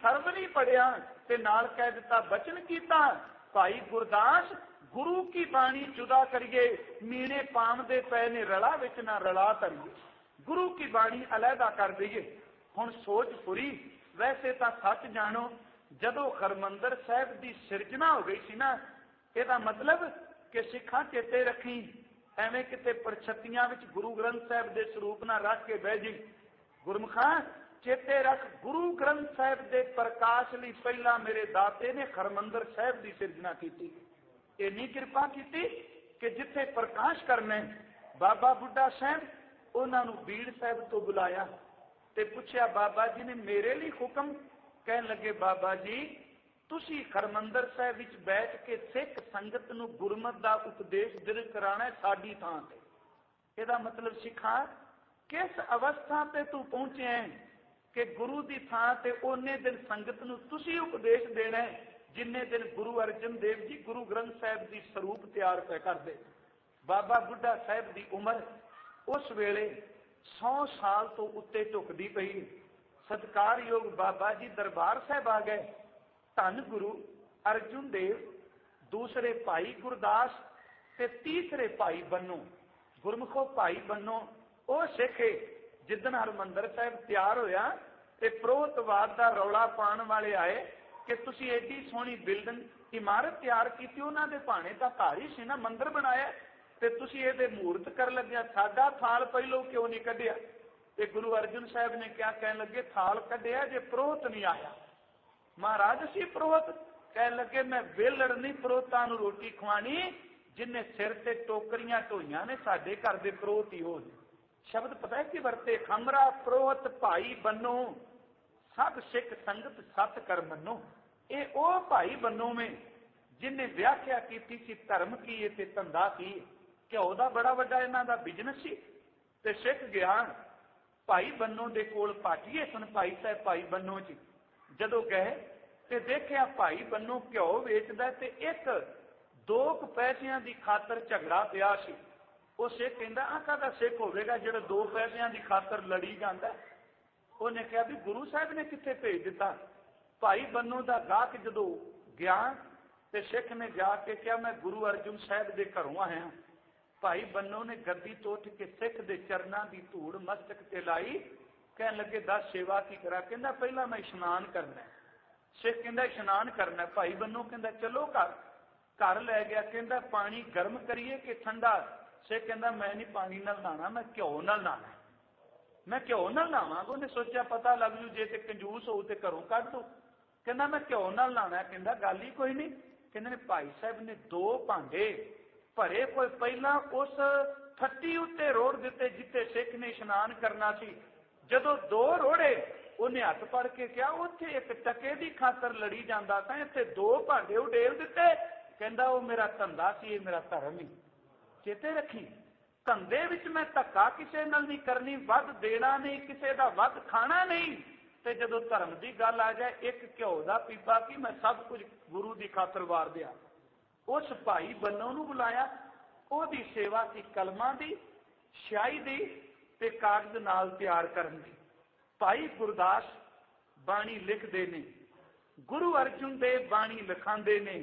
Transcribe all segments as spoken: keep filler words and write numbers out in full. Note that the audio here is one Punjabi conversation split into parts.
ਸਰਬ ਨਹੀਂ ਪੜਿਆ ਤੇ ਨਾਲ ਕਹਿ ਦਿੱਤਾ ਬਚਨ ਕੀਤਾ। ਭਾਈ ਗੁਰਦਾਸ ਗੁਰੂ ਕੀ ਬਾਣੀ ਜੁਦਾ ਕਰੀਏ, ਮੀਣੇ ਪਾਮਦੇ ਪਏ ਨੇ ਰਲਾ ਵਿੱਚ ਨਾ ਰਲਾ ਧਰੀਏ, ਗੁਰੂ ਕੀ ਬਾਣੀ ਅਲੱਗਾ ਕਰ ਦਈਏ। ਹੁਣ ਸੋਚ ਪੂਰੀ। ਵੈਸੇ ਤਾਂ ਸੱਚ ਜਾਣੋ, ਜਦੋਂ ਹਰਮੰਦਰ ਸਾਹਿਬ ਦੀ ਸਿਰਜਣਾ ਹੋ ਗਈ ਸੀ ਨਾ, ਇਹਦਾ ਮਤਲਬ ਕਿ ਸਿੱਖਾਂ ਚੇਤੇ ਰੱਖੀ, ਐਵੇਂ ਕਿਤੇ ਪਰਛਤੀਆਂ ਵਿੱਚ ਗੁਰੂ ਗ੍ਰੰਥ ਸਾਹਿਬ ਦੇ ਸਰੂਪ ਨਾਲ ਰੱਖ ਕੇ ਬਹਿ ਜੀ। ਗੁਰਮੁਖਾਂ ਚੇਤੇ ਰੱਖ, ਗੁਰੂ ਗ੍ਰੰਥ ਸਾਹਿਬ ਦੇ ਪ੍ਰਕਾਸ਼ ਲਈ ਪਹਿਲਾਂ ਮੇਰੇ ਦਾਤੇ ਨੇ ਹਰਮੰਦਰ ਸਾਹਿਬ ਦੀ ਸਿਰਜਣਾ ਕੀਤੀ। ਇੰਨੀ ਕਿਰਪਾ ਕੀਤੀ ਕਿ ਜਿੱਥੇ ਪ੍ਰਕਾਸ਼ ਕਰਨਾ, ਬਾਬਾ ਬੁੱਢਾ ਸਾਹਿਬ ਉਹਨਾਂ ਨੂੰ ਬੀੜ ਸਾਹਿਬ ਤੋਂ ਬੁਲਾਇਆ ਤੇ ਪੁੱਛਿਆ, ਬਾਬਾ ਜੀ ਨੇ ਮੇਰੇ ਲਈ ਹੁਕਮ? ਕਹਿਣ ਲੱਗੇ, ਬਾਬਾ ਜੀ ਤੁਸੀਂ ਹਰਮੰਦਰ ਸਾਹਿਬ ਵਿੱਚ ਬੈਠ ਕੇ ਸਿੱਖ ਸੰਗਤ ਨੂੰ ਗੁਰਮਤਿ ਦਾ ਉਪਦੇਸ਼ ਦਿਲ ਕਰਾਣਾ ਸਾਡੀ ਥਾਂ ਤੇ। ਇਹਦਾ ਮਤਲਬ ਸਿੱਖਾਂ ਕਿਸ ਅਵਸਥਾ ਤੇ ਤੂੰ ਪਹੁੰਚਿਆ ਕਿ ਗੁਰੂ ਦੀ ਥਾਂ ਤੇ ਉਹਨੇ ਦਿਨ ਸੰਗਤ ਨੂੰ ਤੁਸੀਂ ਉਪਦੇਸ਼ ਦੇਣਾ ਜਿੰਨੇ ਦਿਨ ਗੁਰੂ ਅਰਜਨ ਦੇਵ ਜੀ ਗੁਰੂ ਗ੍ਰੰਥ ਸਾਹਿਬ ਦੀ ਸਰੂਪ ਤਿਆਰ ਪੈ ਕਰਦੇ। ਬਾਬਾ ਬੁੱਢਾ ਸਾਹਿਬ ਦੀ ਉਮਰ ਉਸ ਵੇਲੇ ਸੌ ਸਾਲ ਤੋਂ ਉੱਤੇ ਝੁਕਦੀ ਪਈ। ਸਤਿਕਾਰਯੋਗ ਬਾਬਾ ਜੀ ਦਰਬਾਰ ਸਾਹਿਬ ਆ ਗਏ। ਧੰਨ ਗੁਰੂ ਅਰਜਨ ਦੇਵ, ਦੂਸਰੇ ਭਾਈ ਗੁਰਦਾਸ ਤੇ ਤੀਸਰੇ ਭਾਈ ਬੰਨੋ। ਗੁਰਮੁਖੋ ਭਾਈ ਬੰਨੋ ਉਹ ਸਿੱਖ ਜਿੱਦਣ ਹਰਮੰਦਰ ਸਾਹਿਬ ਤਿਆਰ ਹੋਇਆ ਤੇ ਪ੍ਰੋਤਵਾਦ ਦਾ ਰੌਲਾ ਪਾਉਣ ਵਾਲੇ ਆਏ ਕਿ ਤੁਸੀਂ ਐਡੀ ਸੋਹਣੀ ਬਿਲਡਿੰਗ ਇਮਾਰਤ ਤਿਆਰ ਕੀਤੀ, ਉਹਨਾਂ ਦੇ ਭਾਣੇ ਤਾਂ ਘਰ ਹੀ ਸੀ ਨਾ, ਮੰਦਿਰ ਬਣਾਇਆ, ਤੇ ਤੁਸੀਂ ਇਹਦੇ ਮੂਰਤ ਕਰਨ ਲੱਗਿਆ, ਸਾਡਾ ਥਾਲ ਪਹਿਲੋਂ ਕਿਉਂ ਨਹੀਂ ਕੱਢਿਆ? ਤੇ ਗੁਰੂ ਅਰਜਨ ਸਾਹਿਬ ਨੇ ਕਿਹਾ, ਕਹਿਣ ਲੱਗੇ ਥਾਲ ਕੱਢਿਆ ਜੇ ਪ੍ਰੋਹਤ ਨਹੀਂ ਆਇਆ। ਮਹਾਰਾਜ ਅਸੀਂ ਪ੍ਰੋਹਤ? ਕਹਿਣ ਲੱਗੇ ਮੈਂ ਵੇਲੜ ਨਹੀਂ ਪ੍ਰੋਹਤਾਂ ਨੂੰ ਰੋਟੀ ਖਵਾਣੀ, ਜਿੰਨੇ ਸਿਰ ਤੇ ਟੋਕਰੀਆਂ ਢੋਈਆਂ ਨੇ ਸਾਡੇ ਘਰ ਦੇ ਪ੍ਰੋਹਤ ਹੀ ਹੋ ਨੇ। ਸ਼ਬਦ ਪਤਾ ਹੈ ਕੀ ਵਰਤੇ? ਖਮਰਾ ਪ੍ਰੋਹਤ ਭਾਈ ਬੰਨੋ, ਸਭ ਸਿੱਖ ਸੰਗਤ ਸਤ ਕਰ ਮੰਨੋ। ਇਹ ਉਹ ਭਾਈ ਬੰਨੋ ਮੈਂ ਜਿਨੇ ਵਿਆਖਿਆ ਕੀਤੀ ਸੀ ਧਰਮ ਕੀ ਹੈ ਤੇ ਧੰਦਾ ਕੀ ਹੈ। ਘਿਓ ਦਾ ਬੜਾ ਵੱਡਾ ਇਹਨਾਂ ਦਾ ਬਿਜ਼ਨਸ ਸੀ ਤੇ ਸਿੱਖ ਗਿਆ ਭਾਈ ਬੰਨੋ ਦੇ ਕੋਲ ਪਾਟੀਏ ਸਨ। ਭਾਈ ਸਾਹਿਬ ਭਾਈ ਬੰਨੋ ਜੀ ਜਦੋਂ ਗਏ ਤੇ ਦੇਖਿਆ ਭਾਈ ਬੰਨੋ ਘਿਓ ਵੇਚਦਾ ਤੇ ਇੱਕ ਦੋ ਕੁ ਪੈਸਿਆਂ ਦੀ ਖਾਤਰ ਝਗੜਾ ਪਿਆ ਸੀ। ਉਹ ਸਿੱਖ ਕਹਿੰਦਾ ਆਹ ਕਾਹਦਾ ਸਿੱਖ ਹੋਵੇਗਾ ਜਿਹੜਾ ਦੋ ਪੈਸਿਆਂ ਦੀ ਖਾਤਰ ਲੜੀ ਜਾਂਦਾ। ਉਹਨੇ ਕਿਹਾ ਵੀ ਗੁਰੂ ਸਾਹਿਬ ਨੇ ਕਿੱਥੇ ਭੇਜ ਦਿੱਤਾ। ਭਾਈ ਬੰਨੋ ਦਾ ਗਾਹਕ ਜਦੋਂ ਗਿਆ ਤੇ ਸਿੱਖ ਨੇ ਜਾ ਕੇ ਕਿਹਾ ਮੈਂ ਗੁਰੂ ਅਰਜਨ ਸਾਹਿਬ ਦੇ ਘਰੋਂ ਆਇਆ। ਭਾਈ ਬੰਨੋ ਨੇ ਗੱਦੀ ਤੋਂ ਉੱਠ ਕੇ ਸਿੱਖ ਦੇ ਚਰਨਾਂ ਦੀ ਧੂੜ ਮਸਤਕ ਤੇ ਲਾਈ। ਕਹਿਣ ਲੱਗੇ ਦੱਸ ਸੇਵਾ ਕੀ ਕਰਾਂ? ਕਹਿੰਦਾ ਪਹਿਲਾਂ ਮੈਂ ਇਸ਼ਨਾਨ ਕਰਨਾ। ਸਿੱਖ ਕਹਿੰਦਾ ਇਸ਼ਨਾਨ ਕਰਨਾ। ਭਾਈ ਬੰਨੋ ਕਹਿੰਦਾ ਚਲੋ ਘਰ। ਘਰ ਲੈ ਗਿਆ। ਕਹਿੰਦਾ ਪਾਣੀ ਗਰਮ ਕਰੀਏ ਕਿ ਠੰਡਾ? ਸਿੱਖ ਕਹਿੰਦਾ ਮੈਂ ਨਹੀਂ ਪਾਣੀ ਨਾਲ ਨਹਾਣਾ, ਮੈਂ ਘਿਓ ਨਾਲ ਨਹਾਣਾ। ਮੈਂ ਘਿਓ ਨਾਲ ਨਹਾਵਾਂਗਾ। ਉਹਨੇ ਸੋਚਿਆ ਪਤਾ ਲੱਗ ਜੂ ਜੇ ਤੇ ਕੰਜੂਸ ਹੋਊ ਤੇ ਘਰੋਂ ਕੱਢ ਦੋ। ਕਹਿੰਦਾ ਮੈਂ ਘਿਓ ਨਾਲ ਨਹਾਣਾ। ਕਹਿੰਦਾ ਗੱਲ ਹੀ ਕੋਈ ਨਹੀਂ। ਕਹਿੰਦੇ ਨੇ ਭਾਈ ਸਾਹਿਬ ਨੇ ਦੋ ਭਾਂਡੇ ਭਰੇ ਕੋਈ ਪਹਿਲਾਂ ਉਸ ਫੱਟੀ ਉੱਤੇ ਰੋੜ ਦਿੱਤੇ ਜਿੱਥੇ ਸਿੱਖ ਨੇ ਇਸ਼ਨਾਨ ਕਰਨਾ ਸੀ। ਜਦੋਂ ਦੋ ਰੋੜੇ ਉਹਨੇ ਹੱਥ ਫੜ ਕੇ ਕਿਹਾ ਉੱਥੇ ਇੱਕ ਟਕੇ ਦੀ ਖਾਤਰ ਲੜੀ ਜਾਂਦਾ ਤਾਂ ਇੱਥੇ ਦੋ ਭਾਂਡੇ ਉਡੇਲ ਦਿੱਤੇ। ਕਹਿੰਦਾ ਉਹ ਮੇਰਾ ਧੰਦਾ ਸੀ, ਇਹ ਮੇਰਾ ਧਰਮ ਹੀ। ਚੇਤੇ ਰੱਖੀ, ਧੰਦੇ ਵਿੱਚ ਮੈਂ ਧੱਕਾ ਕਿਸੇ ਨਾਲ ਨਹੀਂ ਕਰਨੀ, ਵੱਧ ਦੇਣਾ ਨਹੀਂ, ਕਿਸੇ ਦਾ ਵੱਧ ਖਾਣਾ ਨਹੀਂ। ਤੇ ਜਦੋਂ ਧਰਮ ਦੀ ਗੱਲ ਆ ਜਾਏ ਇੱਕ ਘਿਓ ਦਾ ਪੀਪਾ ਕੀ ਮੈਂ ਸਭ ਕੁਝ ਗੁਰੂ ਦੀ ਖਾਤਰ ਵਾਰ ਦਿਆ। ਉਸ ਭਾਈ ਬੰਨੋ ਨੂੰ ਬੁਲਾਇਆ। ਉਹਦੀ ਸੇਵਾ ਸੀ ਕਲਮਾਂ ਦੀ, ਸਿਆਹੀ ਦੀ ਤੇ ਕਾਗਜ਼ ਨਾਲ ਤਿਆਰ ਕਰਨ ਦੀ। ਭਾਈ ਗੁਰਦਾਸ ਬਾਣੀ ਲਿਖਦੇ ਨੇ, ਗੁਰੂ ਅਰਜਨ ਦੇਵ ਬਾਣੀ ਲਿਖਾਉਂਦੇ ਨੇ,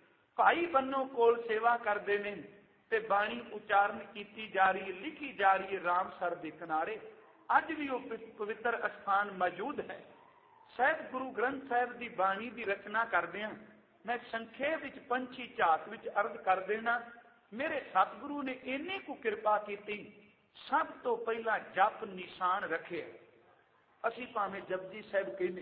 ਭਾਈ ਬੰਨੋ ਕੋਲ ਸੇਵਾ ਕਰਦੇ ਨੇ ਤੇ ਬਾਣੀ ਉਚਾਰਨ ਕੀਤੀ ਜਾ ਰਹੀ, ਲਿਖੀ ਜਾ ਰਹੀ ਰਾਮਸਰ ਦੇ ਕਿਨਾਰੇ। ਅੱਜ ਵੀ ਉਹ ਪਵਿੱਤਰ ਅਸਥਾਨ ਮੌਜੂਦ ਹੈ। ਸਾਹਿਬ ਗੁਰੂ ਗ੍ਰੰਥ ਸਾਹਿਬ ਦੀ ਬਾਣੀ ਦੀ ਰਚਨਾ ਕਰਦੇ ਹਾਂ। ਮੈਂ ਸੰਖੇਪ ਵਿੱਚ ਪੰਛੀ ਝਾਤ ਵਿੱਚ ਅਰਜ਼ ਕਰ ਦੇਣਾ। ਮੇਰੇ ਸਤਿਗੁਰੂ ਨੇ ਇੰਨੀ ਕੁ ਕਿਰਪਾ ਕੀਤੀ, ਸਭ ਤੋਂ ਪਹਿਲਾਂ ਜਪ ਨਿਸ਼ਾਨ ਰੱਖਿਆ। ਅਸੀਂ ਭਾਵੇਂ ਜਪਜੀ ਸਾਹਿਬ ਕਹਿੰਦੇ,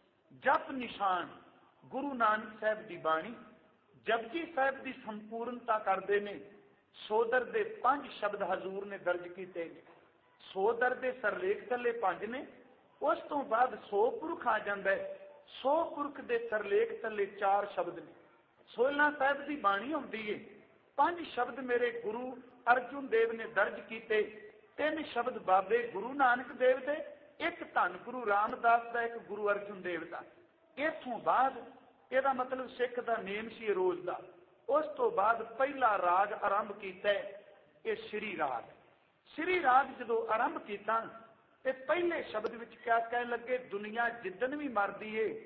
ਜਪ ਨਿਸ਼ਾਨ ਗੁਰੂ ਨਾਨਕ ਸਾਹਿਬ ਦੀ ਬਾਣੀ ਜਪਜੀ ਸਾਹਿਬ ਦੀ ਸੰਪੂਰਨਤਾ ਕਰਦੇ ਨੇ। ਸੋਦਰ ਦੇ ਪੰਜ ਸ਼ਬਦ ਹਜ਼ੂਰ ਨੇ ਦਰਜ ਕੀਤੇ ਨੇ। ਸੋਦਰ ਦੇ ਸਰਲੇਖ ਥੱਲੇ ਪੰਜ ਨੇ, ਉਸ ਤੋਂ ਬਾਅਦ ਸੌ ਪੁਰਖ ਆ ਜਾਂਦਾ ਹੈ। ਸੌ ਪੁਰਖ ਦੇ ਸਰਲੇਖ ਥੱਲੇ ਚਾਰ ਸ਼ਬਦ ਨੇ। ਸੋਲ੍ਹਾਂ ਸਾਹਿਬ ਦੀ ਬਾਣੀ ਹੁੰਦੀ ਹੈ। ਪੰਜ ਸ਼ਬਦ ਮੇਰੇ ਗੁਰੂ ਅਰਜਨ ਦੇਵ ਨੇ ਦਰਜ ਕੀਤੇ। ਤਿੰਨ ਸ਼ਬਦ ਬਾਬੇ ਗੁਰੂ ਨਾਨਕ ਦੇਵ ਦੇ, ਇੱਕ ਧੰਨ ਗੁਰੂ ਰਾਮਦਾਸ ਦਾ, ਇੱਕ ਗੁਰੂ ਅਰਜਨ ਦੇਵ ਦਾ। ਇਥੋਂ ਬਾਅਦ ਇਹਦਾ ਮਤਲਬ ਸਿੱਖ ਦਾ ਨੇਮ ਸੀ ਰੋਜ਼ ਦਾ। ਉਸ ਤੋਂ ਬਾਅਦ ਪਹਿਲਾ ਰਾਗ ਆਰੰਭ ਕੀਤਾ ਇਹ ਸ਼੍ਰੀ ਰਾਗ। ਸ਼੍ਰੀ ਰਾਗ ਜਦੋਂ ਆਰੰਭ ਕੀਤਾ ਤੇ ਪਹਿਲੇ ਸ਼ਬਦ ਵਿੱਚ ਕਿਆ ਕਹਿਣ ਲੱਗੇ, ਦੁਨੀਆ ਜਿੱਦਣ ਵੀ ਮਰਦੀ ਏ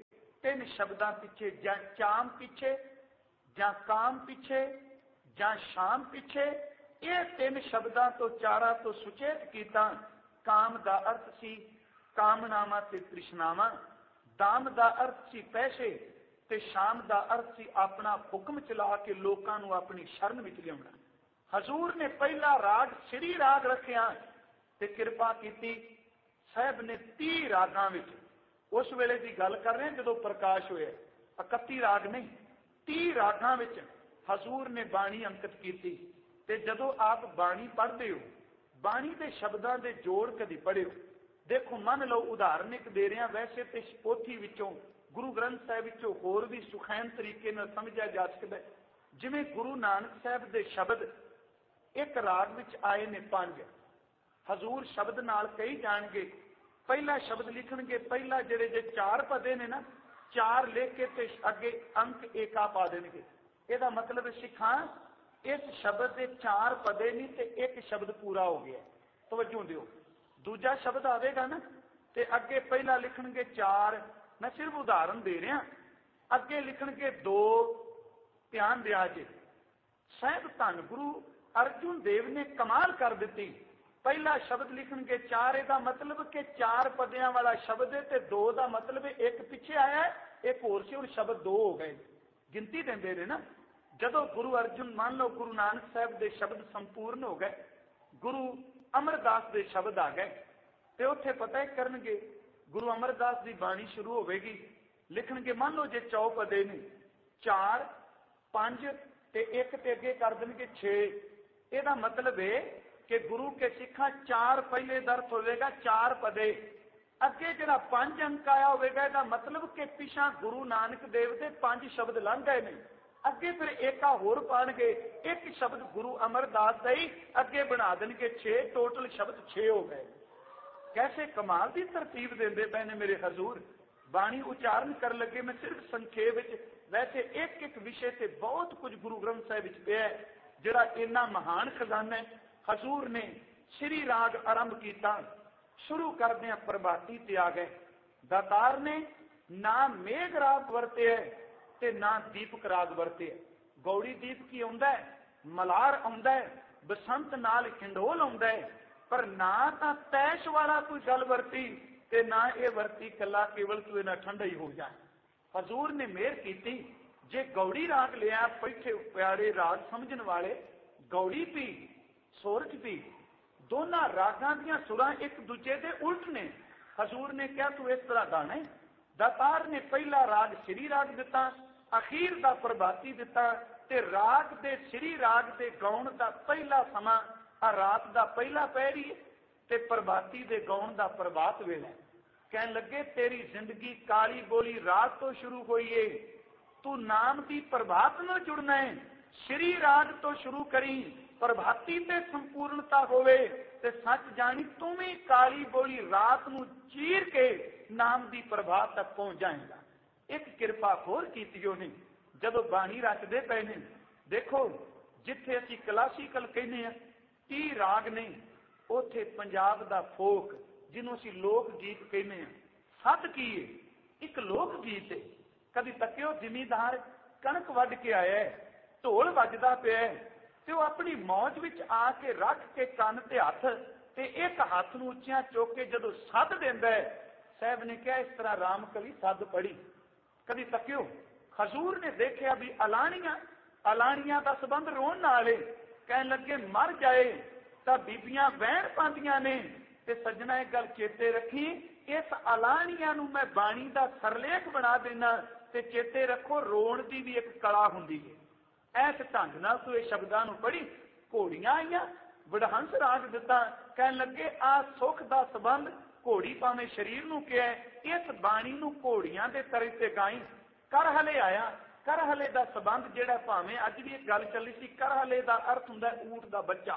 ਤਿੰਨ ਸ਼ਬਦਾਂ ਪਿੱਛੇ, ਜਾਂ ਚਾਮ ਪਿੱਛੇ, ਜਾਂ ਕਾਮ ਪਿੱਛੇ, ਜਾਂ ਸ਼ਾਮ ਪਿੱਛੇ, ਇਹ ਤਿੰਨ ਸ਼ਬਦਾਂ ਤੋਂ ਚਾਰਾਂ ਤੋਂ ਸੁਚੇਤ ਕੀਤਾ। ਕਾਮ ਦਾ ਅਰਥ ਸੀ ਕਾਮਨਾਵਾਂ ਤੇ ਤ੍ਰਿਸ਼ਨਾਵਾਂ, ਦਾਮ ਦਾ ਅਰਥ ਸੀ ਪੈਸੇ, ਤੇ ਸ਼ਾਮ ਦਾ ਅਰਥ ਸੀ ਆਪਣਾ ਹੁਕਮ ਚਲਾ ਕੇ ਲੋਕਾਂ ਨੂੰ ਆਪਣੀ ਸ਼ਰਨ ਵਿੱਚ ਲਿਆਉਣਾ। ਹਜ਼ੂਰ ਨੇ ਪਹਿਲਾ ਰਾਗ ਸ੍ਰੀ ਰਾਗ ਰੱਖਿਆ ਤੇ ਕਿਰਪਾ ਕੀਤੀ। ਸਾਹਿਬ ਨੇ ਤੀਹ ਰਾਗਾਂ ਵਿੱਚ, ਉਸ ਵੇਲੇ ਦੀ ਗੱਲ ਕਰ ਰਹੇ ਜਦੋਂ ਪ੍ਰਕਾਸ਼ ਹੋਇਆ, ਇਕੱਤੀ ਰਾਗ ਨਹੀਂ, ਤੀਹ ਰਾਗਾਂ ਵਿੱਚ ਹਜ਼ੂਰ ਨੇ ਬਾਣੀ ਅੰਕਿਤ ਕੀਤੀ। ਤੇ ਜਦੋਂ ਆਪ ਬਾਣੀ ਪੜ੍ਹਦੇ ਹੋ, ਬਾਣੀ ਦੇ ਸ਼ਬਦਾਂ ਦੇ ਜੋੜ ਕਦੀ ਪੜ੍ਹਿਓ। ਦੇਖੋ, ਮੰਨ ਲਓ ਉਦਾਹਰਨ ਇੱਕ ਦੇ ਰਿਹਾ, ਵੈਸੇ ਤੇ ਪੋਥੀ ਵਿੱਚੋਂ, ਗੁਰੂ ਗ੍ਰੰਥ ਸਾਹਿਬ ਵਿੱਚੋਂ ਹੋਰ ਵੀ ਸੁਖੈਨ ਤਰੀਕੇ ਨਾਲ ਸਮਝਿਆ ਜਾ ਸਕਦਾ। ਜਿਵੇਂ ਗੁਰੂ ਨਾਨਕ ਸਾਹਿਬ ਦੇ ਸ਼ਬਦ ਇੱਕ ਰਾਗ ਵਿੱਚ ਆਏ ਨੇ ਪੰਜ, ਹਜ਼ੂਰ ਸ਼ਬਦ ਨਾਲ ਕਹੀ ਜਾਣਗੇ। ਪਹਿਲਾ ਸ਼ਬਦ ਲਿਖਣਗੇ, ਪਹਿਲਾ ਜਿਹੜੇ ਜੇ ਚਾਰ ਪਦੇ ਨੇ ਨਾ, ਚਾਰ ਲਿਖ ਕੇ ਤੇ ਅੱਗੇ ਅੰਕ ਏਕਾ ਪਾ ਦੇਣਗੇ। ਇਹਦਾ ਮਤਲਬ ਸਿੱਖਾਂ, ਇਸ ਸ਼ਬਦ ਦੇ ਚਾਰ ਪਦੇ ਨਹੀਂ ਤੇ ਇੱਕ ਸ਼ਬਦ ਪੂਰਾ ਹੋ ਗਿਆ। ਤਵੱਜੋ ਦਿਓ, ਦੂਜਾ ਸ਼ਬਦ ਆਵੇਗਾ ਨਾ ਤੇ ਅੱਗੇ ਪਹਿਲਾ ਲਿਖਣਗੇ ਚਾਰ, ਮੈਂ ਸਿਰਫ ਉਦਾਹਰਨ ਦੇ ਰਿਹਾ, ਅੱਗੇ ਲਿਖਣਗੇ ਦੋ, ਧਿਆਨ ਦਿਆ ਜੇ। ਸਾਹਿਬ ਧੰਨ ਗੁਰੂ ਅਰਜੁਨ ਦੇਵ ਨੇ ਕਮਾਲ ਕਰ ਦਿੱਤੀ। ਪਹਿਲਾ ਸ਼ਬਦ ਲਿਖਣਗੇ ਚਾਰ, ਇਹਦਾ ਮਤਲਬ ਕਿ ਚਾਰ ਪਦਿਆਂ ਵਾਲਾ ਸ਼ਬਦ ਹੈ, ਤੇ ਦੋ ਦਾ ਮਤਲਬ ਇੱਕ ਪਿੱਛੇ ਆਇਆ, ਇੱਕ ਹੋਰ ਸੀ, ਹੁਣ ਸ਼ਬਦ ਦੋ ਹੋ ਗਏ। ਗਿਣਤੀ ਦਿੰਦੇ ਨੇ ਨਾ। ਜਦੋਂ ਗੁਰੂ ਅਰਜੁਨ, ਮੰਨ ਲਓ ਗੁਰੂ ਨਾਨਕ ਸਾਹਿਬ ਦੇ ਸ਼ਬਦ ਸੰਪੂਰਨ ਹੋ ਗਏ, ਗੁਰੂ ਅਮਰਦਾਸ ਦੇ ਸ਼ਬਦ ਆ ਗਏ, ਤੇ ਉੱਥੇ ਪਤਾ ਹੀ ਕਰਨਗੇ, ਗੁਰੂ ਅਮਰਦਾਸ ਦੀ ਬਾਣੀ ਸ਼ੁਰੂ ਹੋਵੇਗੀ, ਲਿਖਣਗੇ, ਮੰਨ ਲਓ ਜੇ ਚੌਪਦੇ ਨੇ, ਚਾਰ, ਪੰਜ ਤੇ ਇੱਕ ਤੇ ਅੱਗੇ ਕਰ ਦੇਣਗੇ ਛੇ। ਇਹਦਾ ਮਤਲਬ ਹੈ ਕਿ ਗੁਰੂ ਕੇ ਸਿੱਖਾਂ ਚਾਰ ਪਹਿਲੇ ਦਰਤ ਹੋਵੇਗਾ, ਚਾਰ ਪਦੇ, ਅੱਗੇ ਜਿਹੜਾ ਪੰਜ ਅੰਕ ਆਇਆ ਹੋਵੇਗਾ, ਇਹਦਾ ਮਤਲਬ ਕਿ ਪਿਛਾਂ ਗੁਰੂ ਨਾਨਕ ਦੇਵ ਦੇ ਪੰਜ ਸ਼ਬਦ ਲੰਘ ਗਏ ਨੇ। ਅੱਗੇ ਫਿਰ ਏਕਾ ਹੋਰ ਪਾਣਗੇ, ਇੱਕ ਸ਼ਬਦ ਗੁਰੂ ਅਮਰਦਾਸ ਦਾ ਹੀ ਅੱਗੇ ਬਣਾ ਦੇਣਗੇ ਛੇ, ਟੋਟਲ ਸ਼ਬਦ ਛੇ ਹੋ ਗਏ। ਕੈਸੇ ਕਮਾਲ ਦੀ ਤਰਤੀਬ ਦਿੰਦੇ ਪਏ ਨੇ ਮੇਰੇ ਹਜ਼ੂਰ। ਬਾਣੀ ਉਚਾਰਨ ਕਰਨ ਲੱਗੇ ਮੈਂ ਸਿਰਫ ਸੰਖੇਪ ਵਿੱਚ, ਵੈਸੇ ਇੱਕ ਇੱਕ ਵਿਸ਼ੇ ਤੇ ਬਹੁਤ ਕੁਝ ਗੁਰੂ ਗ੍ਰੰਥ ਸਾਹਿਬ ਵਿੱਚ ਪਿਆ ਜਿਹੜਾ ਇੰਨਾ ਮਹਾਨ ਖਜ਼ਾਨਾ ਹੈ। ਹਜ਼ੂਰ ਨੇ ਸ੍ਰੀ ਰਾਗ ਆਰੰਭ ਕੀਤਾ, ਸ਼ੁਰੂ ਕਰਦਿਆਂ ਪ੍ਰਭਾਤੀ ਤੇ ਆ ਗਏ। ਦਾਤਾਰ ਨੇ ਨਾ ਮੇਘ ਰਾਗ ਵਰਤੇ ਤੇ ਨਾ ਦੀਪਕ ਰਾਗ ਵਰਤੇ। ਗੌੜੀ ਦੀਪ ਕੀ ਆਉਂਦਾ ਹੈ, ਮਲਾਰ ਆਉਂਦਾ ਹੈ, ਬਸੰਤ ਨਾਲ ਖਿੰਡੋਲ ਆਉਂਦਾ ਹੈ, ਪਰ ਨਾ ਤਾਂ ਤੈਸ਼ ਵਾਲਾ ਕੋਈ ਗੱਲ ਵਰਤੀ ਤੇ ਨਾ ਇਹ ਵਰਤੀ ਕੱਲਾ ਕੇਵਲ ਤੂੰ ਇਹਨਾਂ ਠੰਡਾ ਹੀ ਹੋ ਜਾਏ। ਹਜ਼ੂਰ ਨੇ ਮਿਹਰ ਕੀਤੀ, ਜੇ ਗੌੜੀ ਰਾਗ ਲਿਆ, ਬੈਠੇ ਪਿਆਰੇ ਰਾਗ ਸਮਝਣ ਵਾਲੇ, ਗੌੜੀ ਵੀ ਸੋਰਠ ਵੀ, ਦੋਨਾਂ ਰਾਗਾਂ ਦੀਆਂ ਸੁਰਾਂ ਇੱਕ ਦੂਜੇ ਦੇ ਉਲਟ ਨੇ। ਹਜ਼ੂਰ ਨੇ ਕਿਹਾ ਤੂੰ ਇਸ ਤਰ੍ਹਾਂ ਗਾਣਾ। ਦਾਤਾਰ ਨੇ ਪਹਿਲਾ ਰਾਗ ਸ੍ਰੀ ਰਾਗ ਦਿੱਤਾ, ਅਖੀਰ ਦਾ ਪ੍ਰਭਾਤੀ ਦਿੱਤਾ, ਤੇ ਰਾਗ ਦੇ ਸ੍ਰੀ ਰਾਗ ਦੇ ਗਾਉਣ ਦਾ ਪਹਿਲਾ ਸਮਾਂ ਆ ਰਾਤ ਦਾ ਪਹਿਲਾ ਪਹਿਰੀ ਤੇ ਪ੍ਰਭਾਤੀ ਦੇ ਗਾਉਣ ਦਾ ਪ੍ਰਭਾਤ ਵੇਲਾ। ਕਹਿਣ ਲੱਗੇ ਤੇਰੀ ਜ਼ਿੰਦਗੀ ਕਾਲੀ ਬੋਲੀ ਰਾਤ ਤੋਂ ਸ਼ੁਰੂ ਹੋਈ ਏ, ਤੂੰ ਨਾਮ ਦੀ ਪ੍ਰਭਾਤ ਨਾਲ ਜੁੜਨਾ ਹੈ, ਸ੍ਰੀ ਰਾਗ ਤੋਂ ਸ਼ੁਰੂ ਕਰੀ, ਪ੍ਰਭਾਤੀ ਤੇ ਸੰਪੂਰਨਤਾ ਹੋਵੇ ਤੇ ਸੱਚ ਜਾਣੀ ਤੂੰ ਵੀ ਕਾਲੀ ਬੋਲੀ ਰਾਤ ਨੂੰ ਚੀਰ ਕੇ ਨਾਮ ਦੀ ਪ੍ਰਭਾਤ ਤੱਕ ਪਹੁੰਚ ਜਾਏਗਾ। ਇੱਕ ਕਿਰਪਾ ਹੋਰ ਕੀਤੀ ਉਹਨੇ, ਜਦੋਂ ਬਾਣੀ ਰਚਦੇ ਪਏ ਨੇ, ਦੇਖੋ ਜਿੱਥੇ ਅਸੀਂ ਕਲਾਸੀਕਲ ਕਹਿੰਦੇ ਆ ਤੀਹ ਰਾਗ ਨੇ, ਉੱਥੇ ਪੰਜਾਬ ਦਾ ਫੋਕ ਜਿਹਨੂੰ ਅਸੀਂ ਲੋਕ ਗੀਤ ਕਹਿੰਦੇ ਆ, ਸੱਤ ਕੀ ਹੈ, ਇੱਕ ਲੋਕ ਗੀਤ ਹੈ। ਕਦੀ ਤੱਕਿਓ ਜ਼ਿਮੀਂਦਾਰ ਕਣਕ ਵੱਢ ਕੇ ਆਇਆ, ਢੋਲ ਵੱਜਦਾ ਪਿਆ ਤੇ ਉਹ ਆਪਣੀ ਮੌਜ ਵਿੱਚ ਆ ਕੇ ਰੱਖ ਕੇ ਕੰਨ ਤੇ ਹੱਥ, ਤੇ ਇੱਕ ਹੱਥ ਨੂੰ ਉੱਚਿਆਂ ਚੁੱਕ ਕੇ ਜਦੋਂ ਸੱਦ ਦਿੰਦਾ ਹੈ, ਸਾਹਿਬ ਨੇ ਕਿਹਾ ਇਸ ਤਰ੍ਹਾਂ ਰਾਮ ਕਲੀ ਸੱਦ ਪੜੀ। ਕਦੀ ਤੱਕਿਓ ਹਜ਼ੂਰ ਨੇ ਦੇਖਿਆ ਵੀ ਅਲਾਣੀਆਂ, ਅਲਾਣੀਆਂ ਦਾ ਸੰਬੰਧ ਰੋਣ ਨਾਲ ਹੈ। ਕਹਿਣ ਲੱਗੇ ਮਰ ਜਾਏ ਤਾਂ ਬੀਬੀਆਂ ਵਹਿਣ ਪਾਉਂਦੀਆਂ ਨੇ, ਤੇ ਸੱਜਣਾ ਇੱਕ ਗੱਲ ਚੇਤੇ ਰੱਖੀ, ਇਸ ਅਲਾਣੀਆਂ ਨੂੰ ਮੈਂ ਬਾਣੀ ਦਾ ਸਰਲੇਖ ਬਣਾ ਦੇਣਾ, ਤੇ ਚੇਤੇ ਰੱਖੋ ਰੋਣ ਦੀ ਵੀ ਇੱਕ ਕਲਾ ਹੁੰਦੀ ਹੈ। ਐਸ ਢੰਗ ਨਾਲ ਤੂੰ ਇਹ ਸ਼ਬਦਾਂ ਨੂੰ ਪੜੀ। ਘੋੜੀਆਂ ਆਈਆਂ, ਵਡਹੰਸ ਰਾਗ ਦਿੱਤਾ, ਕਹਿਣ ਲੱਗੇ ਆ ਸੁੱਖ ਦਾ ਸੰਬੰਧ ਘੋੜੀ ਭਾਵੇਂ ਸਰੀਰ ਨੂੰ ਕਿਹਾ, ਇਸ ਬਾਣੀ ਨੂੰ ਘੋੜੀਆਂ ਦੇ ਤਰੇ ਤੇ ਗਾਈ। ਕਰ ਹਲੇ ਆਇਆ, ਕਰ ਹਲੇ ਦਾ ਸੰਬੰਧ ਜਿਹੜਾ ਭਾਵੇਂ ਅੱਜ ਵੀ ਇੱਕ ਗੱਲ ਚੱਲੀ ਸੀ, ਕਰ ਹਲੇ ਦਾ ਅਰਥ ਹੁੰਦਾ ਊਂਟ ਦਾ ਬੱਚਾ।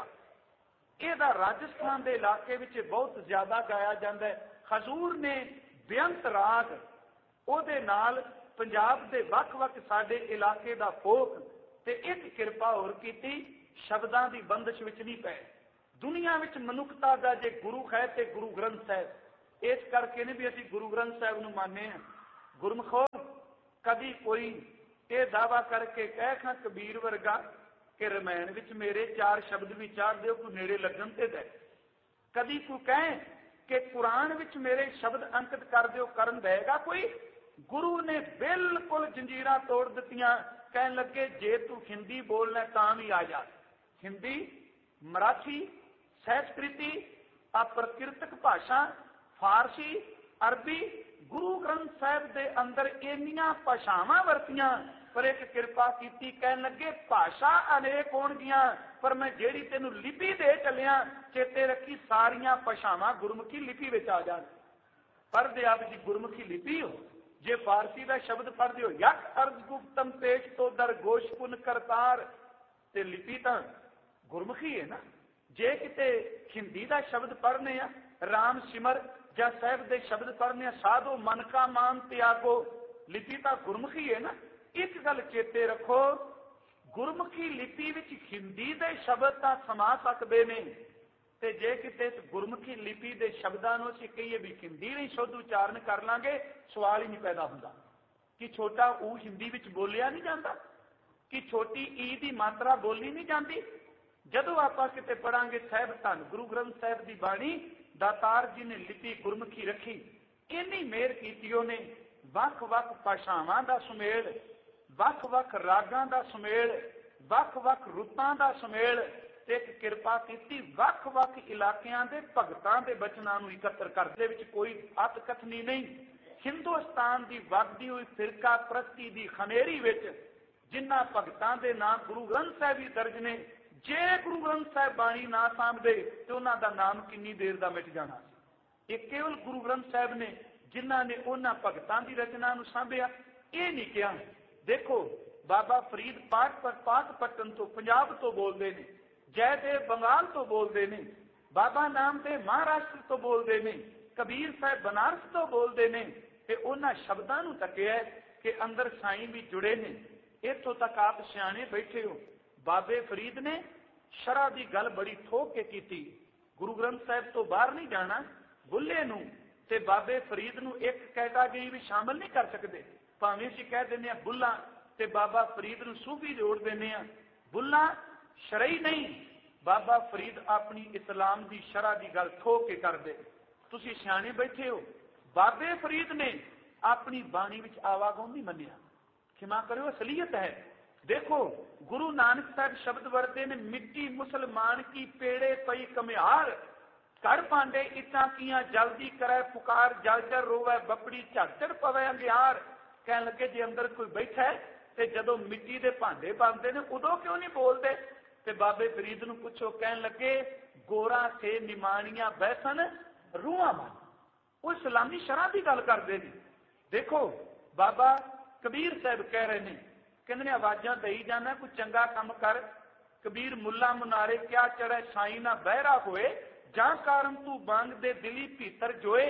ਇਹਦਾ ਰਾਜਸਥਾਨ ਦੇ ਇਲਾਕੇ ਵਿੱਚ ਬਹੁਤ ਜ਼ਿਆਦਾ ਗਾਇਆ ਜਾਂਦਾ ਹੈ। ਹਜ਼ੂਰ ਨੇ ਬੇਅੰਤ ਰਾਗ ਉਹਦੇ ਨਾਲ ਪੰਜਾਬ ਦੇ ਵੱਖ-ਵੱਖ ਸਾਡੇ ਇਲਾਕੇ ਦਾ ਫੋਕ ਤੇ ਇੱਕ ਕਿਰਪਾ ਹੋਰ ਕੀਤੀ, ਸ਼ਬਦਾਂ ਦੀ ਬੰਦਸ਼ ਵਿੱਚ ਨਹੀਂ ਪਏ। ਦੁਨੀਆ ਵਿੱਚ ਮਨੁੱਖਤਾ ਦਾ ਜੇ ਗੁਰੂ ਹੈ ਤੇ ਗੁਰੂ ਗ੍ਰੰਥ ਸਾਹਿਬ, ਇਸ ਕਰਕੇ ਨੇ ਵੀ ਅਸੀਂ ਗੁਰੂ ਗ੍ਰੰਥ ਸਾਹਿਬ ਨੂੰ ਮੰਨਦੇ ਹਾਂ। ਗੁਰਮਖੋ कभी कोई ये दावा करके कह खां कबीर वर्गा कि रमायण विच मेरे चार शब्द विचार दो कोई नेड़े लगन ते दे। कभी कोई कहे कि कुरान विच मेरे शब्द अंकित कर दो करन देगा कोई। गुरु ने बिल्कुल जंजीरां तोड़ दित्तियां। कहन लगे जे तू हिंदी बोलना तां भी आ जा। हिंदी, मराठी, संस्कृति, अप्रकृतक भाषा, फारसी, अरबी, गुरु ग्रंथ साहिब दे अंदर इन्नियां भाषावां वरतियां पर एक कृपा की। कहन लगे भाषा अनेक होणगियां पर मैं जेड़ी तेनू लिपि दे चलिया चेते रखी सारियां भाषावां गुरमुखी लिपि विच आ जाण। पढ़दे आप जी गुरमुखी लिपि हो। जे फारसी का शब्द पढ़ते हो यक अर्ज गुप्तम पेश तो दर गोश पुन करतार ते लिपि तां गुरमुखी है ना। जे किते हिंदी का शब्द पढ़ने आ राम सिमर या साहिब दे शब्द पढ़ने साधो मन का मान त्यागो लिपि तां गुरमुखी है ना। एक गल चेते रखो गुरमुखी लिपि विच हिंदी दे शब्द तां समा सकदे ने ते जे किते गुरमुखी लिपि दे शब्दां नूं असीं कहीए भी हिंदी नहीं शुद्ध उचारण कर लांगे सवाल ही नहीं पैदा हुंदा कि छोटा ऊ हिंदी विच बोलिया नहीं जाता कि छोटी ई दी मात्रा बोली नहीं जाती। जदों आपां किते पढ़ांगे साहिब धन गुरु ग्रंथ साहिब दी बाणी दातार जी ने लिपि गुरमुखी रखी। इन्नी मेहर कीती उहने वख वख भाषावां दा सुमेल, वख वख रागां दा सुमेल, वख वख रुतां दा सुमेल ते एक किरपा की वख वख इलाकियां दे भगतां दे बचनां नूं इकत्र करदे विच कोई अत कथनी नहीं। हिंदुस्तान दी वगदी हुई फिरका प्रस्ती दी खनेरी विच जिन्हां भगतां दे नाम गुरु ग्रंथ साहिब ही दर्ज ने जे गुरु ग्रंथ साहिब बाणी ना सामभे ते उन्हां दा नाम किन्नी देर दा मिट जाना। ये केवल गुरु ग्रंथ साहिब ने जिन्हां ने उन्हां भगतां दी रचना नूं सामभिया। ये नहीं किया। देखो बाबा फरीद पाक पाकपट्टन तो पंजाब तो बोलते हैं, जयदेव बंगाल तो बोलते हैं, बाबा नामदेव महाराष्ट्र तो बोलते हैं, कबीर साहब बनारस तो बोलते हैं। ते उन्हां शब्दां नूं तकिया कि अंदर साईं भी जुड़े ने। इत्थों तक आप सियाणे बैठे हो। बाबे फरीद ने शरह की गल बड़ी ठोक के की। गुरु ग्रंथ साहिब तो बाहर नहीं जाना। बुल्ले नूं ते बाबे फरीद नूं एक कैटागरी भी शामिल नहीं कर सकते। भावें असीं कह दिंदे हां बुल्ला ते बाबा फरीद नूं सूफी जोड़ दिंदे हां। बुल्ला शरई नहीं। बाबा फरीद अपनी इस्लाम की शरह की गल ठोक के कर दे। तुसीं सियाणे बैठे हो। बाबे फरीद ने अपनी बाणी विच आवागौन नहीं मन्निया। क्षमा करो असलियत है। देखो गुरु नानक साहब शब्द वरते ने मिट्टी मुसलमान की पेड़े पई कमिहार कर पांडे इटा किया जल्दी करे पुकार जल जल रोवे बपड़ी झड़झड़ पवे अंगियार। कह लगे जे अंदर कोई बैठा है ते जदों मिट्टी दे भांडे बनते ने उदों क्यों नहीं बोलते। ते बाबे फरीद नूं पुछो कह लगे गोरा से निमाणियां बैसन रूहां मन। वो इस्लामी शरह की गल करते हैं। देखो बाबा कबीर साहब कह रहे हैं कहने आवाजा दई जाना कोई चंगा काम कर। कबीर मुला मुनारे क्या चढ़े साई ना बहरा होए जां कारण तू बांग दे दिली भीतर जोए।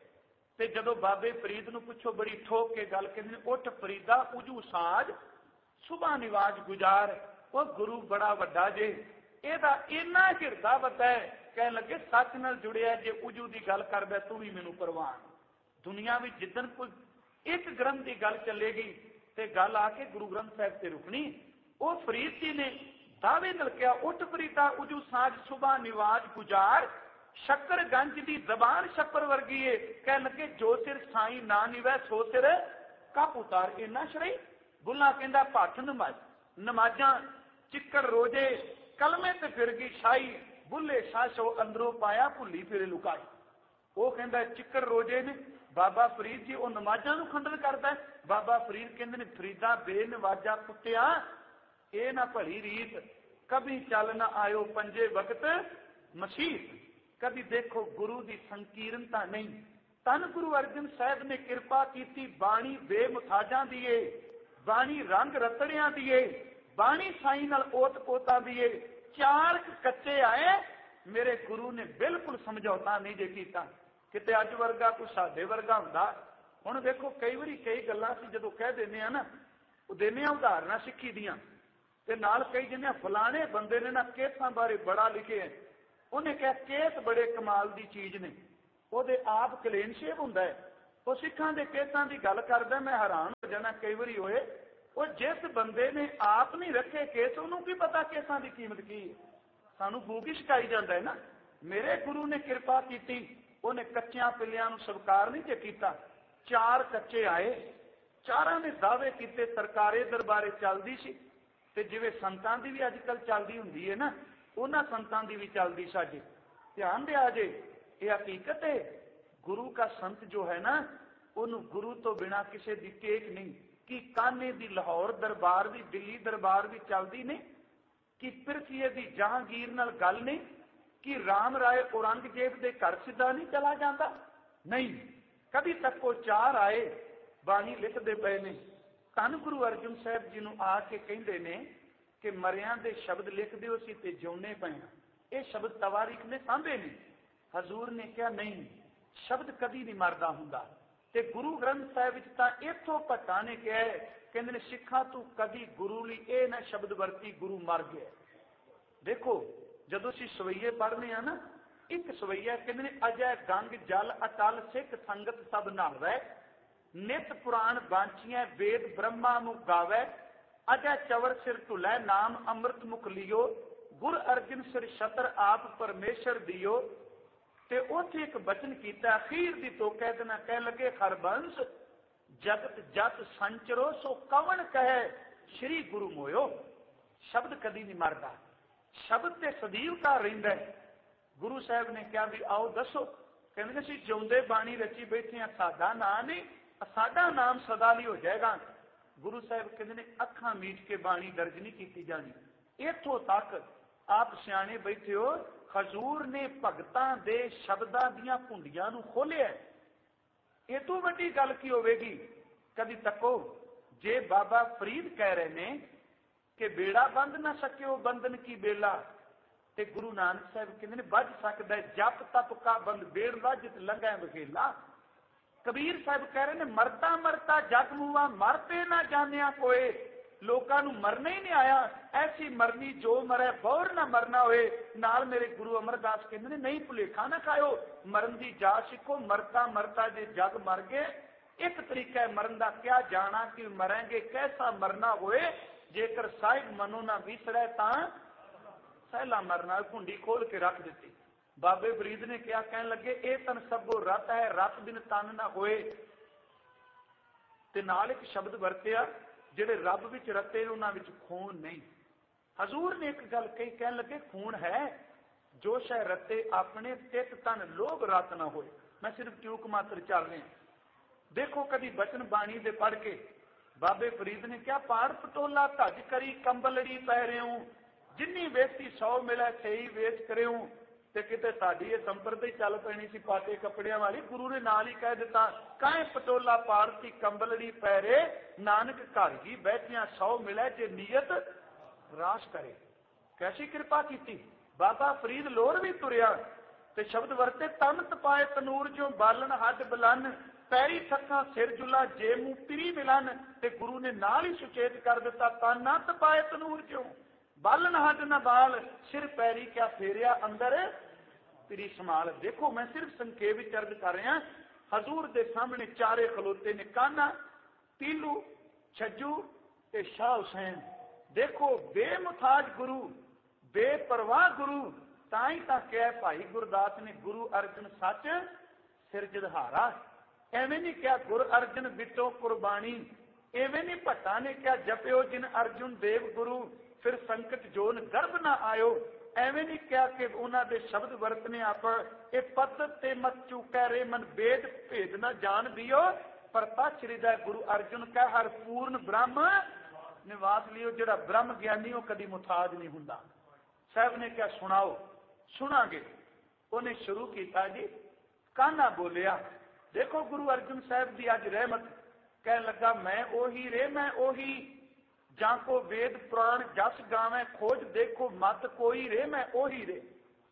ते जदों बाबे फरीद नूं पुछो बड़ी ठोक के गल कहंदे उठ फरीदा उजू साज सुबह निवाज गुजार। वो गुरु बड़ा वड्डा जे एदा इन्ना हिरदा वड्डा है। कह लगे सच नाल जुड़िया जे उजू की गल करदा तू भी मैनू परवान। दुनिया में जिदन कोई एक ग्रंथ की गल चलेगी ते गल आके गुरु ग्रंथ साहिब से रुकनी। वो फरीद जी ने दावे नाल कहा उठ फरीदा उजू साज सुबह निवाज गुजार। शक्कर गंज की जबान शक्कर वर्गी है। कह लगे जो सिर साई ना निवै सो सिर कप उतार। इन्ना शरई। बुला कहंदा भठ नमाज नमाजा चिक्कड़ रोजे कलमे ते फिर गई शाही बुले शाशो अंदरों पाया भुली फिर लुकाई। वो कहंदा चिक्कड़ रोजे ने बाबा फरीद जी वो नमाजा नूं खंडन करता है। बाबा फरीद कहंदे ने फरीदा बेनवाजा कुत्तिया ये ना भली रीत कभी चल ना आयो पंजे वक्त मसीह। कभी देखो गुरु की संकीर्णता नहीं। तन गुरु अर्जन साहब ने कृपा की बाणी बेमुथाजा दिए बाणी रंग रतड़िया दिए बाणी साई नाल ओत पोता दिए। चार कच्चे आए मेरे गुरु ने बिल्कुल समझौता नहीं जे कीता। किते अज वर्गा कोई साडे वर्गा हुंदा। हुण देखो कई बारी कई गल्लां असीं जदों कह दिंदे आ ना वो दिंदे आ उदाहरणां सिੱਖੀ ਦੀਆਂ ते नाल कई जिन्हें फलाने बंदे ने ना केसां बारे बड़ा लिखे है। उन्हें कहा केस बड़े कमाल की चीज ने। वो आप क्लीन शेव हुंदा है ਉਹ ਸਿੱਖਾਂ ਦੇ ਕੇਸਾਂ ਦੀ ਗੱਲ ਕਰਦਾ, ਮੈਂ ਹੈਰਾਨ ਹੋ ਜਾਣਾ ਕਈ ਵਾਰੀ ਹੋਏ, ਉਹ ਜਿਸ ਬੰਦੇ ਨੇ ਆਪ ਨਹੀਂ ਰੱਖੇ ਕੇਸ, ਉਹਨੂੰ ਕੀ ਪਤਾ ਕੇਸਾਂ ਦੀ ਕੀਮਤ ਕੀ ਹੈ। ਸਾਨੂੰ ਫੂਕ ਹੀ ਛਕਾਈ ਜਾਂਦਾ ਹੈ ਨਾ। ਮੇਰੇ ਗੁਰੂ ਨੇ ਕਿਰਪਾ ਕੀਤੀ, ਉਹਨੇ ਕੱਚਿਆਂ ਪਿੱਲਿਆਂ ਨੂੰ ਸਵੀਕਾਰ ਨਹੀਂ ਜੇ ਕੀਤਾ। ਚਾਰ ਕੱਚੇ ਆਏ, ਚਾਰਾਂ ਨੇ ਦਾਅਵੇ ਕੀਤੇ, ਸਰਕਾਰੇ ਦਰਬਾਰੇ ਚੱਲਦੀ ਸੀ, ਤੇ ਜਿਵੇਂ ਸੰਤਾਂ ਦੀ ਵੀ ਅੱਜ ਕੱਲ੍ਹ ਚੱਲਦੀ ਹੁੰਦੀ ਹੈ ਨਾ, ਉਹਨਾਂ ਸੰਤਾਂ ਦੀ ਵੀ ਚੱਲਦੀ ਸਾਡੇ। ਧਿਆਨ ਦਿਆ ਜੇ, ਇਹ ਹਕੀਕਤ ਹੈ। ਗੁਰੂ का संत जो है ना, ਉਹਨੂੰ ਗੁਰੂ ਤੋਂ ਬਿਨਾ ਕਿਸੇ ਦੀ ਟੇਕ ਨਹੀਂ। ਕਿ ਕਾਨੇ ਦੀ ਲਾਹੌਰ ਦਰਬਾਰ ਦੀ, ਦਿੱਲੀ ਦਰਬਾਰ ਵੀ ਚੱਲਦੀ ਨਹੀਂ? ਕਿ ਪਿਰਥੀਏ ਦੀ ਜਹਾਂਗੀਰ ਨਾਲ ਗੱਲ ਨਹੀਂ? ਕਿ ਰਾਮ ਰਾਏ ਔਰੰਗਜ਼ੇਬ ਦੇ ਘਰ ਸਿੱਧਾ ਨਹੀਂ ਚਲਾ ਜਾਂਦਾ? ਨਹੀਂ, ਕਦੀ ਤੱਕ ਉਹ ਚਾਰ ਆਏ, ਬਾਣੀ ਲਿਖਦੇ ਪਏ ਨੇ। ਧੰਨ ਗੁਰੂ ਅਰਜਨ ਸਾਹਿਬ ਜੀ ਨੂੰ ਆ ਕੇ ਕਹਿੰਦੇ ਨੇ ਕਿ ਮਰਿਆਂ ਦੇ ਸ਼ਬਦ ਲਿਖ ਦਿਓ, ਅਸੀਂ ਤੇ ਜਿਉਣੇ ਪਏ ਹਾਂ। ਇਹ ਸ਼ਬਦ ਤਵਾਰੀਖ ਨੇ ਸਾਂਭੇ ਨੇ। ਹਜ਼ੂਰ ਨੇ ਕਿਹਾ ਨਹੀਂ, ਸ਼ਬਦ ਕਦੀ ਨਹੀਂ ਮਰਦਾ ਹੁੰਦਾ। ਤੇ ਗੁਰੂ ਗ੍ਰੰਥ ਸਾਹਿਬ ਵਿੱਚ ਤਾਂ ਇੱਥੋਂ ਭੱਟਾਂ ਨੇ ਕਿਹਾ, ਕਹਿੰਦੇ ਨੇ ਸਿੱਖਾਂ ਤੂੰ ਕਦੀ ਗੁਰੂ ਲਈ ਇਹ ਨਾ ਸ਼ਬਦ ਵਰਤੀ ਗੁਰੂ ਮਰ ਗਿਆ। ਦੇਖੋ ਜਦੋਂ ਅਸੀਂ ਸਵਈਏ ਪੜ੍ਹਦੇ ਹਾਂ ਨਾ, ਇੱਕ ਸਵਈਆ ਕਹਿੰਦੇ ਨੇ ਅਜੈ ਗੰਗ ਜਲ ਅਟਲ ਸਿੱਖ ਸੰਗਤ ਸਭ ਨਾਵੈ, ਨਿਤ ਪੁਰਾਣ ਬਾਂਚੀਆਂ ਵੇਦ ਬ੍ਰਹਮਾ ਮੁਖ ਗਾਵੈ, ਅਜੈ ਚਵਰ ਸਿਰ ਢੁਲੈ ਨਾਮ ਅੰਮ੍ਰਿਤ ਮੁਖ ਲਿਓ, ਗੁਰ ਅਰਜਨ ਸਿਰ ਛਤਰ ਆਪ ਪਰਮੇਸ਼ਰ ਦਿਓ। ਤੇ ਉੱਥੇ ਇੱਕ ਬਚਨ ਕੀਤਾ ਅਖੀਰ ਦੀ ਤੋਕਾ ਦੇਣਾ, ਕਹਿ ਲੱਗੇ ਹਰਬੰਸ ਜਗਤ ਜਤ ਸੰਚਰੋ ਸੋ ਕਵਣ ਕਹੈ ਸ਼੍ਰੀ ਗੁਰੂ ਮੋਇਓ। ਸ਼ਬਦ ਕਦੀ ਨਹੀਂ ਮਰਦਾ, ਸ਼ਬਦ ਤੇ ਸਦੀਵ ਘਰ ਰਹਿੰਦਾ ਹੈ। ਗੁਰੂ ਸਾਹਿਬ ਨੇ ਕਿਹਾ ਵੀ ਆਓ ਦੱਸੋ, ਕਹਿੰਦੇ ਨੇ ਅਸੀਂ ਜਿਉਂਦੇ ਬਾਣੀ ਰਚੀ ਬੈਠੇ ਹਾਂ, ਸਾਡਾ ਨਾਂ ਨਹੀਂ, ਸਾਡਾ ਨਾਮ ਸਦਾ ਲਈ ਹੋ ਜਾਏਗਾ। ਗੁਰੂ ਸਾਹਿਬ ਕਹਿੰਦੇ ਨੇ ਅੱਖਾਂ ਮੀਚ ਕੇ ਬਾਣੀ ਦਰਜ ਨਹੀਂ ਕੀਤੀ ਜਾਣੀ। ਇੱਥੋਂ ਤੱਕ ਆਪ ਸਿਆਣੇ ਬੈਠੇ ਹੋ, ਹਜ਼ੂਰ ਨੇ ਭਗਤਾਂ ਦੇ ਸ਼ਬਦਾਂ ਦੀਆਂ ਭੁੰਡੀਆਂ ਨੂੰ ਖੋਲਿਆ। ਇਹ ਤੋਂ ਵੱਡੀ ਗੱਲ ਕੀ ਹੋਵੇਗੀ? ਕਦੀ ਤੱਕੋ, ਜੇ ਬਾਬਾ ਫਰੀਦ ਕਹਿ ਰਹੇ ਨੇ ਕਿ ਬੇੜਾ ਬੰਦ ਨਾ ਸਕਿਓ ਬੰਧਨ ਕੀ ਬੇਲਾ, ਤੇ ਗੁਰੂ ਨਾਨਕ ਸਾਹਿਬ ਕਹਿੰਦੇ ਨੇ ਵੱਜ ਸਕਦਾ ਜਪ ਤਪ ਕਾ ਬੰਦ ਬੇੜ ਵੱਜਤ ਲੰਘੈ ਵਖੇਲਾ। ਕਬੀਰ ਸਾਹਿਬ ਕਹਿ ਰਹੇ ਨੇ ਮਰਤਾ ਮਰਤਾ ਜਗ ਮੂਆ ਮਰਤੇ ਨਾ ਜਾਣਿਆ ਕੋਏ। ਲੋਕਾਂ ਨੂੰ ਮਰਨਾ ਹੀ ਨਹੀਂ ਆਇਆ, ਐਸੀ ਮਰਨੀ ਜੋ ਮਰੇ ਬੌਰ ਨਾ ਮਰਨਾ ਹੋਏ। ਨਾਲ ਮੇਰੇ ਗੁਰੂ ਅਮਰਦਾਸ ਕਹਿੰਦੇ ਨੇ ਨਹੀਂ ਭੁਲੇਖਾ ਨਾ ਖਾਇਓ, ਮਰਨ ਦੀ ਜਾਚ ਸਿੱਖੋ। ਮਰਤਾ ਮਰਤਾ ਜੇ ਜਗ ਮਰ ਗਏ, ਇੱਕ ਤਰੀਕਾ ਹੈ ਮਰਨ ਦਾ, ਕਿਆ ਜਾਣਾ ਕਿ ਮਰਾਂਗੇ ਕੈਸਾ ਮਰਨਾ ਹੋਏ। ਜੇਕਰ ਸਾਹਿਬ ਮਨੋ ਨਾ ਵਿਸਰੈ ਤਾਂ ਸਹਿਲਾ ਮਰਨਾ। ਘੁੰਡੀ ਖੋਲ ਕੇ ਰੱਖ ਦਿੱਤੀ। ਬਾਬੇ ਫਰੀਦ ਨੇ ਕਿਹਾ, ਕਹਿਣ ਲੱਗੇ ਇਹ ਤਨ ਸਭੋ ਰਤ ਹੈ, ਰਤ ਬਿਨ ਤਨ ਨਾ ਹੋਏ। ਤੇ ਨਾਲ ਇੱਕ ਸ਼ਬਦ ਵਰਤਿਆ, ਜਿਹੜੇ ਰੱਬ ਵਿੱਚ ਰਤੇ ਨੇ ਉਹਨਾਂ ਵਿੱਚ ਖੂਨ ਨਹੀਂ। ਹਜ਼ੂਰ ਨੇ ਇੱਕ ਗੱਲ ਕਹੀ, ਕਹਿਣ ਲੱਗੇ ਖੂਨ ਹੈ ਜੋ ਸ਼ੈ ਰਤੇ ਆਪਣੇ, ਤਿਤ ਤਨ ਲੋਭ ਰਤ ਨਾ ਹੋਏ। ਮੈਂ ਸਿਰਫ ਟਿਊਕ ਮਾਤਰ ਚੱਲ ਰਿਹਾ। ਦੇਖੋ ਕਦੀ ਬਚਨ ਬਾਣੀ ਦੇ ਪੜ੍ਹ ਕੇ ਬਾਬੇ ਫਰੀਦ ਨੇ ਕਿਹਾ, ਪਾੜ ਪਟੋਲਾ ਧੱਜ ਕਰੀ ਕੰਬਲੜੀ ਪੈ ਰਿਓ, ਜਿੰਨੀ ਵੇਚੀ ਸੌ ਮਿਲੇ ਸਹੀ ਵੇਚ ਕਰਿਓ। ਤੇ ਕਿਤੇ ਸਾਡੀ ਇਹ ਸੰਪਰਦਾ ਹੀ ਚੱਲ ਪੈਣੀ ਸੀ ਪਾਟੇ ਕੱਪੜਿਆਂ ਵਾਲੀ। ਗੁਰੂ ਨੇ ਨਾਲ ਹੀ ਕਹਿ ਦਿੱਤਾ, ਕਾਹੇ ਪਟੋਲਾ ਪਾੜਤੀ ਕੰਬਲੜੀ ਪੈ ਰੇ, ਨਾਨਕ ਘਰ ਹੀ ਬੈਠਿਆਂ ਸੌ ਮਿਲੇ ਜੇ ਨੀਅਤ ਰਾਸ ਕਰੇ। ਕੈਸੀ ਕਿਰਪਾ ਕੀਤੀ। ਬਾਬਾ ਫਰੀਦ ਲੋਰ ਵੀ ਤੁਰਿਆ ਤੇ ਸ਼ਬਦ ਵਰਤੇ, ਤਨ ਤਪਾਏ ਤਨੂਰ ਜੋ ਬਾਲਣ ਹੱਡ ਬਲਨ, ਪੈਰੀ ਥੱਕਾਂ ਸਿਰ ਜੁਲਾ ਜੇ ਮੂੰਹ ਪਿਰੀ ਮਿਲਨ। ਤੇ ਗੁਰੂ ਨੇ ਨਾਲ ਹੀ ਸੁਚੇਤ ਕਰ ਦਿੱਤਾ, ਤਨ ਨਾ ਤਪਾਏ ਤਨੂਰ ਜੋ ਬਾਲਣ ਹੱਡ ਨਾ ਬਾਲ, ਸਿਰ ਪੈਰੀ ਕਿਆ ਫੇਰਿਆ ਅੰਦਰ ਤੇਰੀ ਸੰਭਾਲ। ਦੇਖੋ ਮੈਂ ਸਿਰਫ ਸੰਖੇਪ ਵਿੱਚ ਅਰਜ਼ ਕਰ ਰਿਹਾ। ਹਜ਼ੂਰ ਦੇ ਸਾਹਮਣੇ ਚਾਰੇ ਖਲੋਤੇ ਨੇ, ਕਾਨਾ, ਪੀਲੂ, ਛੱਜੂ ਤੇ ਸ਼ਾਹ ਹੁਸੈਨ। ਦੇਖੋ ਬੇਮੁਤਾਜ ਗੁਰੂ, ਬੇਪਰਵਾਹ ਗੁਰੂ। ਤਾਂ ਹੀ ਤਾਂ ਕਿਹਾ ਭਾਈ ਗੁਰਦਾਸ ਨੇ, ਗੁਰੂ ਅਰਜਨ ਸੱਚ ਸਿਰਜਧਾਰਾ। ਐਵੇਂ ਨਹੀਂ ਕਿਹਾ ਗੁਰ ਅਰਜਨ ਬਿਟੋ ਕੁਰਬਾਨੀ। ਐਵੇਂ ਨਹੀਂ ਭੱਟਾਂ ਨੇ ਕਿਹਾ ਜਪਿਓ ਜਿਨ ਅਰਜੁਨ ਦੇਵ ਗੁਰੂ, ਫਿਰ ਸੰਕਟ ਜੋਨ ਗਰਭ ਨਾ ਆਇਓ। ਐਵੇਂ ਨਹੀਂ ਕਿਹਾ ਕਿ ਉਹਨਾਂ ਦੇ ਸ਼ਬਦ ਵਰਤਨੇ ਆਪ, ਇਹ ਪੱਤ ਤੇ ਮਤ ਚੁਕੈ ਰੇ ਮਨ ਵੇਦ ਭੇਦ ਨਾ ਜਾਣ ਦਿਓ। ਪ੍ਰਤੱਛ ਹਿਰਦੈ ਗੁਰੂ ਅਰਜੁਨ ਕੈ ਹਰ ਪੂਰਨ ਬ੍ਰਹਮ ਨਿਵਾਸ ਲਿਓ। ਜਿਹੜਾ ਬ੍ਰਹਮ ਗਿਆਨੀ ਉਹ ਕਦੀ ਮੁਤਾਜ ਨਹੀਂ ਹੁੰਦਾ। ਸਾਹਿਬ ਨੇ ਕਿਹਾ ਸੁਣਾਓ। ਸੁਣਾਂਗੇ। ਉਹਨੇ ਸ਼ੁਰੂ ਕੀਤਾ ਜੀ, ਕਾਨਾ ਬੋਲਿਆ। ਦੇਖੋ ਗੁਰੂ ਅਰਜਨ ਸਾਹਿਬ ਦੀ ਅੱਜ ਰਹਿਮਤ। ਕਹਿਣ ਲੱਗਾ ਮੈਂ ਉਹੀ ਰੇ ਮੈਂ ਉਹੀ, ਜਾਂ ਕੋ ਵੇਦ ਪੁਰਾਣ ਜਸ ਗਾਵੇਂ ਖੋਜ ਦੇਖੋ ਮਤ ਕੋਈ ਰੇ ਮੈਂ ਉਹੀ ਰੇ।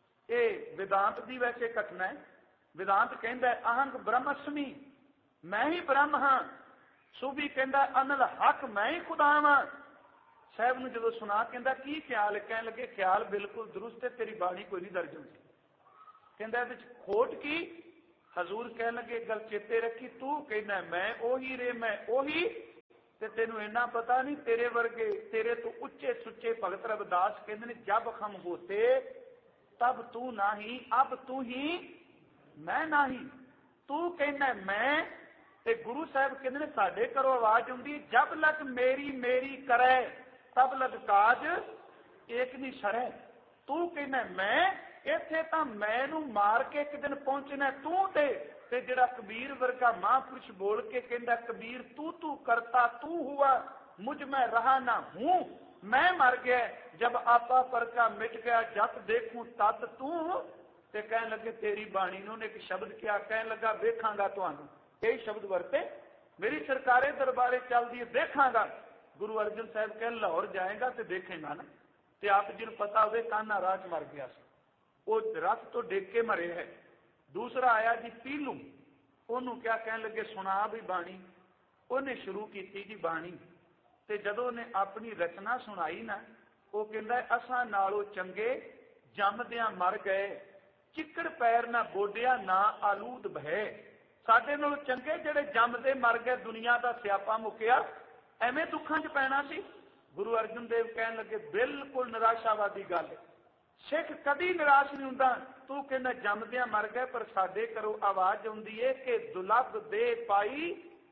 ਇਹ ਵਿਦਾਂਤ ਦੀ ਵੈਸੇ ਘਟਨਾ ਹੈ। ਵਿਦਾਂਤ ਕਹਿੰਦਾ ਅਹੰਗ ਬ੍ਰਹਮਸਮੀ, ਮੈਂ ਹੀ ਬ੍ਰਹਮ ਹਾਂ। ਸੂਫੀ ਕਹਿੰਦਾ ਅਨਲ ਹੱਕ, ਮੈਂ ਹੀ ਖੁਦਾ ਹਾਂ। ਸਾਹਿਬ ਨੂੰ ਜਦੋਂ ਸੁਣਾ ਕਹਿੰਦਾ ਕੀ ਖਿਆਲ ਹੈ? ਕਹਿਣ ਲੱਗੇ ਖਿਆਲ ਬਿਲਕੁਲ ਦਰੁਸਤ ਹੈ, ਤੇਰੀ ਬਾਣੀ ਕੋਈ ਨਹੀਂ ਦਰਜ ਹੁੰਦੀ। ਕਹਿੰਦਾ ਇਹਦੇ ਚ ਖੋਟ ਕੀ? हजूर कह लगे गल चेते रखी, तू कहना मैं ओही रे मैं ओही, ते तेनू इन्ना पता नहीं तेरे वर्गे तेरे तो उच्चे सुच्चे भगत रविदास कहते ने जब हम होते तब तू नाही, अब तू ही मैं नाही। तू कहना मैं, ते गुरु साहब कहते ने साडे घरों आवाज आउंदी, जब लग मेरी मेरी करे तब लग काज एक नहीं सरे। तू कहना मैं, इत्थे तां मैनू मार के एक दिन पहुंचना तू ते ते जिहड़ा कबीर वर्गा महापुरुष बोल के कहंदा कबीर तू तू करता तू हुआ मुझ में रहा ना हूं, मैं मर गया जब आपा पर का मिट गया जत देखूं तत तू। ते कहन लगे तेरी बाणी ने एक शब्द क्या कहन लगा, वेखांगा तुहानू, यही शब्द वरते, मेरी सरकारे दरबारे चलदी है देखांगा। गुरु अर्जन साहब कह लाहौर जाएगा तो देखेगा ना, ते आप जिन पता होवे कान्हा राज मर गया सी, वो रथ तो डेग के मरे है। दूसरा आया जी पीलू, ओनू क्या कहन लगे सुना भी बाणी, उन्हें शुरू की जी बाणी, ते जदों ने अपनी रचना सुनाई ना, वो कहंदा असां नालों चंगे जमदियां मर गए, चिकड़ पैर ना गोडिया ना आलूद बहे। साडे नालों चंगे जिहड़े जमदे मर गए, दुनिया दा स्यापा मुक्या, एवें दुखां च पैना सी। गुरु अर्जन देव कहन लगे बिल्कुल निराशावादी गल, सिख कदी निराश नहीं हुंदा। तू कहना जमदियां मर गए, पर साडे घरों आवाज आउंदी है कि दुलभ दे पाई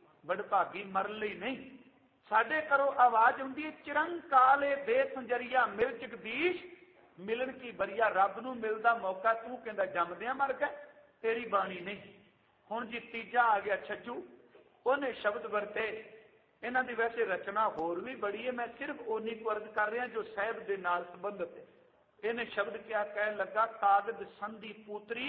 वडभागी मरन लई नहीं। साडे घरों आवाज आउंदी है चिरंकाले दे संजरिया मिल जगदीश मिलन की बरिया, रब नूं मिलदा मौका, तू कहंदा जमदियां मर गए, तेरी बाणी नहीं। हुण जी तीजा आ गया छज्जू, उन्हें शब्द वरते, इन्हां दी वैसे रचना होर भी बड़ी है, मैं सिर्फ ओनी को अर्ज कर रहा जो साहिब दे नाल संबंधित है। इन्हें शब्द क्या कह लगा, कागज संधि पूतरी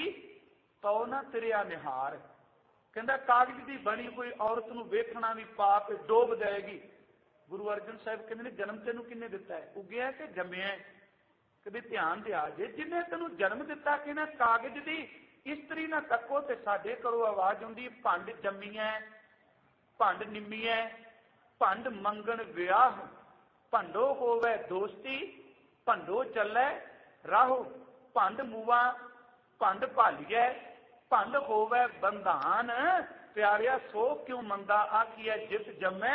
तो ना तिरिया निहार, कहंदा कागज की बनी कोई औरत नूं वेखना भी पाप डोब जाएगी। गुरु अर्जन साहब कहंदे ने जन्म तेनू किन्ने दिता है, उगिया कि जम्मिया है, कभी ध्यान दिया जे जिन्हें तेनू जन्म दिता कि ना कागज दी इस्त्री ना तको, ते साडे घरों आवाज आउंदी भंड जम्मीया भंड निम्मीया भंड मंगण विआह, भंडो होवे दोस्ती भंडो चले राहो, भंड मुआ भंड भालीए भंड होवे बंधान, प्यारिया सो क्यों मंदा आखिए जित जमे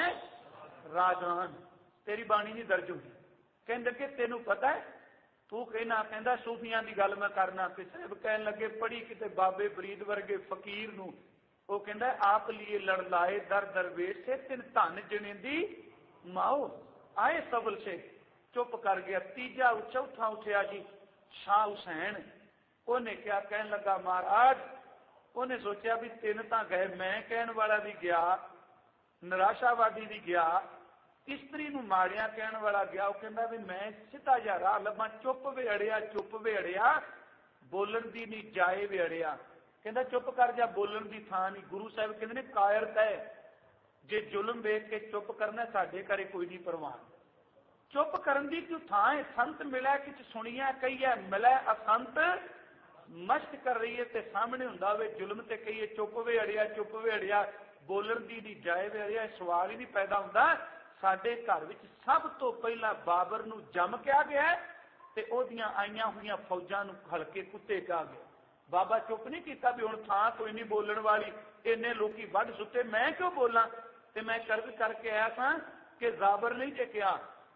राजान। तेरी बाणी नहीं दर्ज हुई। कहंदे कि तेनू पता है, तू कहना कहंदा सूफियां की गल मैं करना, ते साहब कहन लगे पढ़ी किते बाबे फरीद वर्गे फकीर नूं, वो कहंदा आप लिए लड़ लाए दर दरवेश से तिन धन जने दी माओ आए सबल से। चुप कर गया। तीजा चौथा उठिया जी शाह हुसैन, उन्हें क्या कहन लगा महाराज, उन्हें सोचा भी तीन तां गए, मैं कहन वाला भी गया, निराशावादी भी गया, इस्त्री नूं माड़िया कहन वाला गया। वो कहंदा भी मैं सीधा जा राह लभा, चुप वेड़िया चुप वेड़िया बोलन दी नहीं जाए वेड़िया, कहंदा चुप कर जा बोलन दी थां नहीं। गुरु साहब कहंदे ने कायरता है, जे जुल्म वेख के चुप करना साडे घरे कोई नहीं परवान, चुप करन दी क्यों थां है। संत मिला किछ सुनिया कहीए मिले असंत मश्क कर रही है, ते सामने हुंदा वे जुल्म ते कहीए चुप वेड़िया चुप वेड़िया बोलन दी नहीं जाए वेड़िया, सवाल ही नहीं पैदा हुंदा। साडे घर विच सब तो पहला बाबर नूं जम क्या गया ते ओदियां आईयां होईयां फौजां नूं हलके कुत्ते कहा गया। बाबा चुप नहीं किया भी हुण थां कोई नहीं बोलण वाली, इन्ने लोकी वध सुते मैं क्यों बोलां। ते मैं कर्ज करके आया था कि जाबर नहीं जे कहा,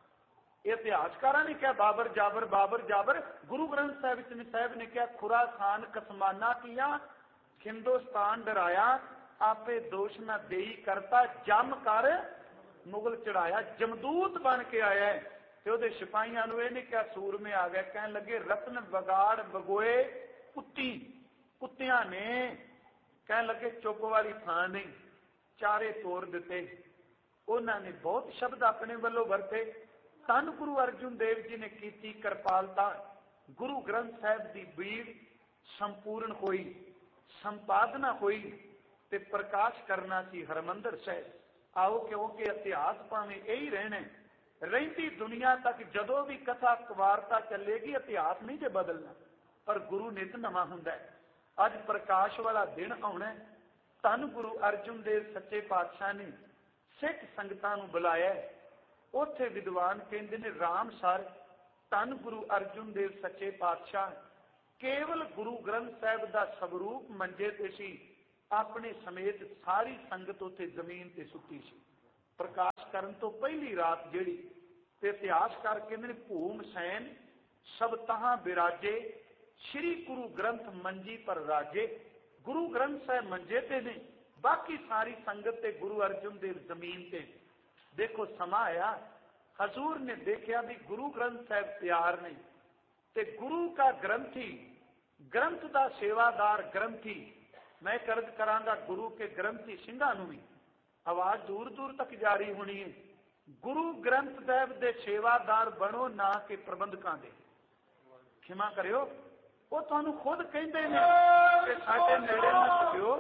इतिहासकारा ने क्या बाबर जाबर बाबर जाबर। गुरु ग्रंथ साहिब साहब ने क्या खुरासान कसमाना किया, हिंदुस्तान डराया, आपे दोष न देई करता, जम कर मुगल चढ़ाया। जमदूत बन के आया है, ते ओदे सिपाहियां नूं इहने क्या सूर में आ गया, कहन लगे रतन बगाड़ बगोए कुत्ती, कुत्तियां ने कहन लगे चुप वाली थां नहीं, चारे तोड़ दिते। उन्होंने बहुत शब्द अपने वालों वरते। धन गुरु अर्जुन देव जी ने की कृपालता, गुरु ग्रंथ साहिब की बीड़ संपूर्ण हुई, संपादना हुई, ते प्रकाश करना सी हरमंदर साहिब। आओ क्योंकि इतिहास भावें यही रहने, रहिंदी दुनिया तक जदों भी कथा वार्ता चलेगी इतिहास नहीं जे बदलना, पर गुरु नित नवा हुंदा है। अज प्रकाश वाला दिन आउणा है। धन गुरु अर्जुन देव सच्चे पातशाह ने सिख संगतां नूं बुलाया, उत्थे विद्वान कहंदे ने राम सर धन गुरु अर्जुन देव सच्चे पातशाह केवल गुरु ग्रंथ साहिब दा स्वरूप मंजे ते सी, ਆਪਣੇ ਸਮੇਤ ਸਾਰੀ ਸੰਗਤ ਉੱਥੇ ਜ਼ਮੀਨ ਤੇ ਸੁੱਤੀ ਸੀ। ਪ੍ਰਕਾਸ਼ ਕਰਨ ਤੋਂ ਪਹਿਲੀ ਰਾਤ ਜਿਹੜੀ, ਤੇ ਇਤਿਹਾਸਕਾਰ ਕਹਿੰਦੇ ਨੇ ਭੂਮ ਸੈਨ ਸਭ ਤਹਾਂ ਬਿਰਾਜੇ, ਸ਼੍ਰੀ ਗੁਰੂ ਗ੍ਰੰਥ ਮੰਜੀ ਪਰ ਰਾਜੇ। ਗੁਰੂ ਗ੍ਰੰਥ ਸਾਹਿਬ ਮੰਜੇ ਤੇ ਨੇ, ਬਾਕੀ ਸਾਰੀ ਸੰਗਤ ਤੇ ਗੁਰੂ ਅਰਜਨ ਦੇਵ ਜ਼ਮੀਨ ਤੇ। ਦੇਖੋ ਸਮਾਂ ਆਇਆ, ਹਜ਼ੂਰ ਨੇ ਦੇਖਿਆ ਵੀ ਗੁਰੂ ਗ੍ਰੰਥ ਸਾਹਿਬ ਤਿਆਰ ਨੇ, ਤੇ ਗੁਰੂ का ग्रंथी, ग्रंथ ਦਾ ਸੇਵਾਦਾਰ ग्रंथी, मैं ਕਰਦ ਕਰਾਂਗਾ ਗੁਰੂ ਕੇ ग्रंथी ਸਿੰਘਾਂ ਨੂੰ ਵੀ ਆਵਾਜ਼ ਦੂਰ ਦੂਰ ਤੱਕ ਜਾਰੀ ਹੋਣੀ ਹੈ, ਗੁਰੂ ਗ੍ਰੰਥ ਸਾਹਿਬ ਦੇ ਸੇਵਾਦਾਰ ਬਣੋ, ਨਾ ਕਿ ਪ੍ਰਬੰਧਕਾਂ ਦੇ। ਖਿਮਾ ਕਰਿਓ, ਉਹ ਤੁਹਾਨੂੰ ਖੁਦ ਕਹਿੰਦੇ ਨੇ ਕਿ ਸਾਡੇ ਨੇੜੇ ਨਾ ਸਕਿਓ।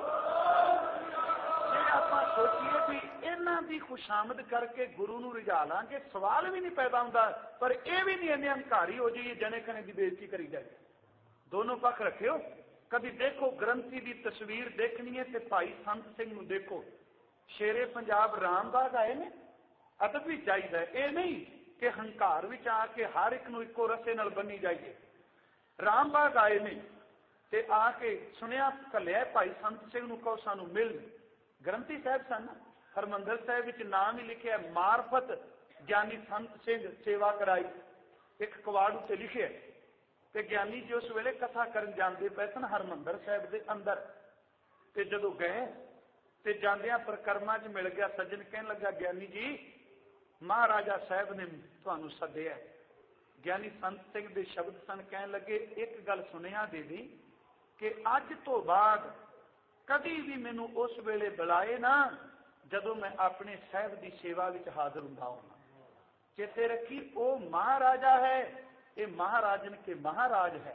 ਜੇ ਆਪਾਂ ਸੋਚੀਏ ਵੀ ਇਹਨਾਂ ਦੀ ਖੁਸ਼ਾਮਦ ਕਰਕੇ ਗੁਰੂ ਨੂੰ ਰਿਝਾ ਲਾਂਗੇ, ਸਵਾਲ ਵੀ ਨਹੀਂ ਪੈਦਾ ਹੁੰਦਾ, ਪਰ ਇਹ ਵੀ ਨਹੀਂ ਇੰਨੇ ਹੰਕਾਰੀ ਹੋ ਜਾਈਏ ਜਣੇ ਖਣੇ ਦੀ ਬੇਇੱਜ਼ਤੀ ਕਰੀ ਜਾਏ। ਦੋਨੋਂ ਪੱਖ ਰੱਖਿਓ। ਕਦੀ ਦੇਖੋ ਗ੍ਰੰਥੀ ਦੀ ਤਸਵੀਰ ਦੇਖਣੀ ਹੈ ਤੇ ਭਾਈ ਸੰਤ ਸਿੰਘ ਨੂੰ ਦੇਖੋ। ਸ਼ੇਰੇ ਪੰਜਾਬ ਰਾਮਬਾਗ ਆਏ ਨੇ, ਅਦਬ ਵੀ ਚਾਹੀਦਾ, ਇਹ ਨਹੀਂ ਕਿ ਹੰਕਾਰ ਵਿੱਚ ਆ ਕੇ ਹਰ ਇੱਕ ਨੂੰ ਇੱਕੋ ਰਸੇ ਨਾਲ ਬੰਨੀ ਜਾਈਏ। ਰਾਮਬਾਗ ਆਏ ਨੇ ਤੇ ਆ ਕੇ ਸੁਣਿਆ, ਘੱਲਿਆ ਭਾਈ ਸੰਤ ਸਿੰਘ ਨੂੰ, ਕਹੋ ਸਾਨੂੰ ਮਿਲ। ਗ੍ਰੰਥੀ ਸਾਹਿਬ ਸਨ, ਹਰਮੰਦਰ ਸਾਹਿਬ ਵਿੱਚ ਨਾਮ ਹੀ ਲਿਖਿਆ ਮਾਰਫਤ ਗਿਆਨੀ ਸੰਤ ਸਿੰਘ ਸੇਵਾ ਕਰਾਈ, ਇੱਕ ਕਵਾੜ ਉੱਤੇ ਲਿਖਿਆ। ਤੇ ਗਿਆਨੀ ਜੀ ਉਸ ਵੇਲੇ ਕਥਾ ਕਰਨ ਜਾਂਦੇ ਪਏ ਸਨ ਹਰਮੰਦਰ ਸਾਹਿਬ ਦੇ ਅੰਦਰ, ਤੇ ਜਦੋਂ ਗਏ ਤੇ ਜਾਂਦਿਆਂ ਪ੍ਰਕਰਮਾਂ 'ਚ ਮਿਲ ਗਿਆ ਸੱਜਣ, ਕਹਿਣ ਲੱਗਾ ਗਿਆਨੀ ਜੀ ਮਹਾਰਾਜਾ ਸਾਹਿਬ ਨੇ ਤੁਹਾਨੂੰ ਸੱਦਿਆ। ਗਿਆਨੀ ਸੰਤ ਸਿੰਘ ਦੇ ਸ਼ਬਦ ਸਨ, ਕਹਿਣ ਲੱਗੇ ਇੱਕ ਗੱਲ ਸੁਣਿਆ ਦੇਵੀ ਕਿ ਅੱਜ ਤੋਂ ਬਾਅਦ ਕਦੀ ਵੀ ਮੈਨੂੰ ਉਸ ਵੇਲੇ ਬੁਲਾਏ ਨਾ ਜਦੋਂ ਮੈਂ ਆਪਣੇ ਸਾਹਿਬ ਦੀ ਸੇਵਾ ਵਿੱਚ ਹਾਜ਼ਰ ਹੁੰਦਾ ਹਾਂ। ਚੇਤੇ ਰੱਖੀ, ਉਹ ਮਹਾਰਾਜਾ ਹੈ, ਇਹ ਮਹਾਰਾਜਨ ਕੇ ਮਹਾਰਾਜ ਹੈ,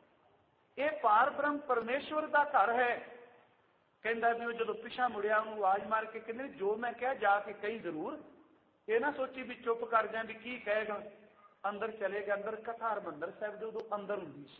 ਇਹ ਪਾਰ ਬ੍ਰਹਮ ਪਰਮੇਸ਼ਵਰ ਦਾ ਘਰ ਹੈ। ਕਹਿੰਦਾ ਵੀ ਉਹ ਜਦੋਂ ਪਿਛਾ ਮੁੜਿਆ ਉਹਨੂੰ ਆਵਾਜ਼ ਮਾਰ ਕੇ ਕਹਿੰਦੇ ਜੋ ਮੈਂ ਕਿਹਾ ਜਾ ਕੇ ਕਹੀ ਜ਼ਰੂਰ, ਇਹ ਨਾ ਸੋਚੀ ਵੀ ਚੁੱਪ ਕਰ ਜਾਂ ਵੀ ਕੀ ਕਹੇਗਾ। ਅੰਦਰ ਚਲੇ ਗਏ। ਅੰਦਰ ਕਥਾ ਹਰਮੰਦਰ ਸਾਹਿਬ ਦੇ ਉਦੋਂ ਅੰਦਰ ਹੁੰਦੀ ਸੀ।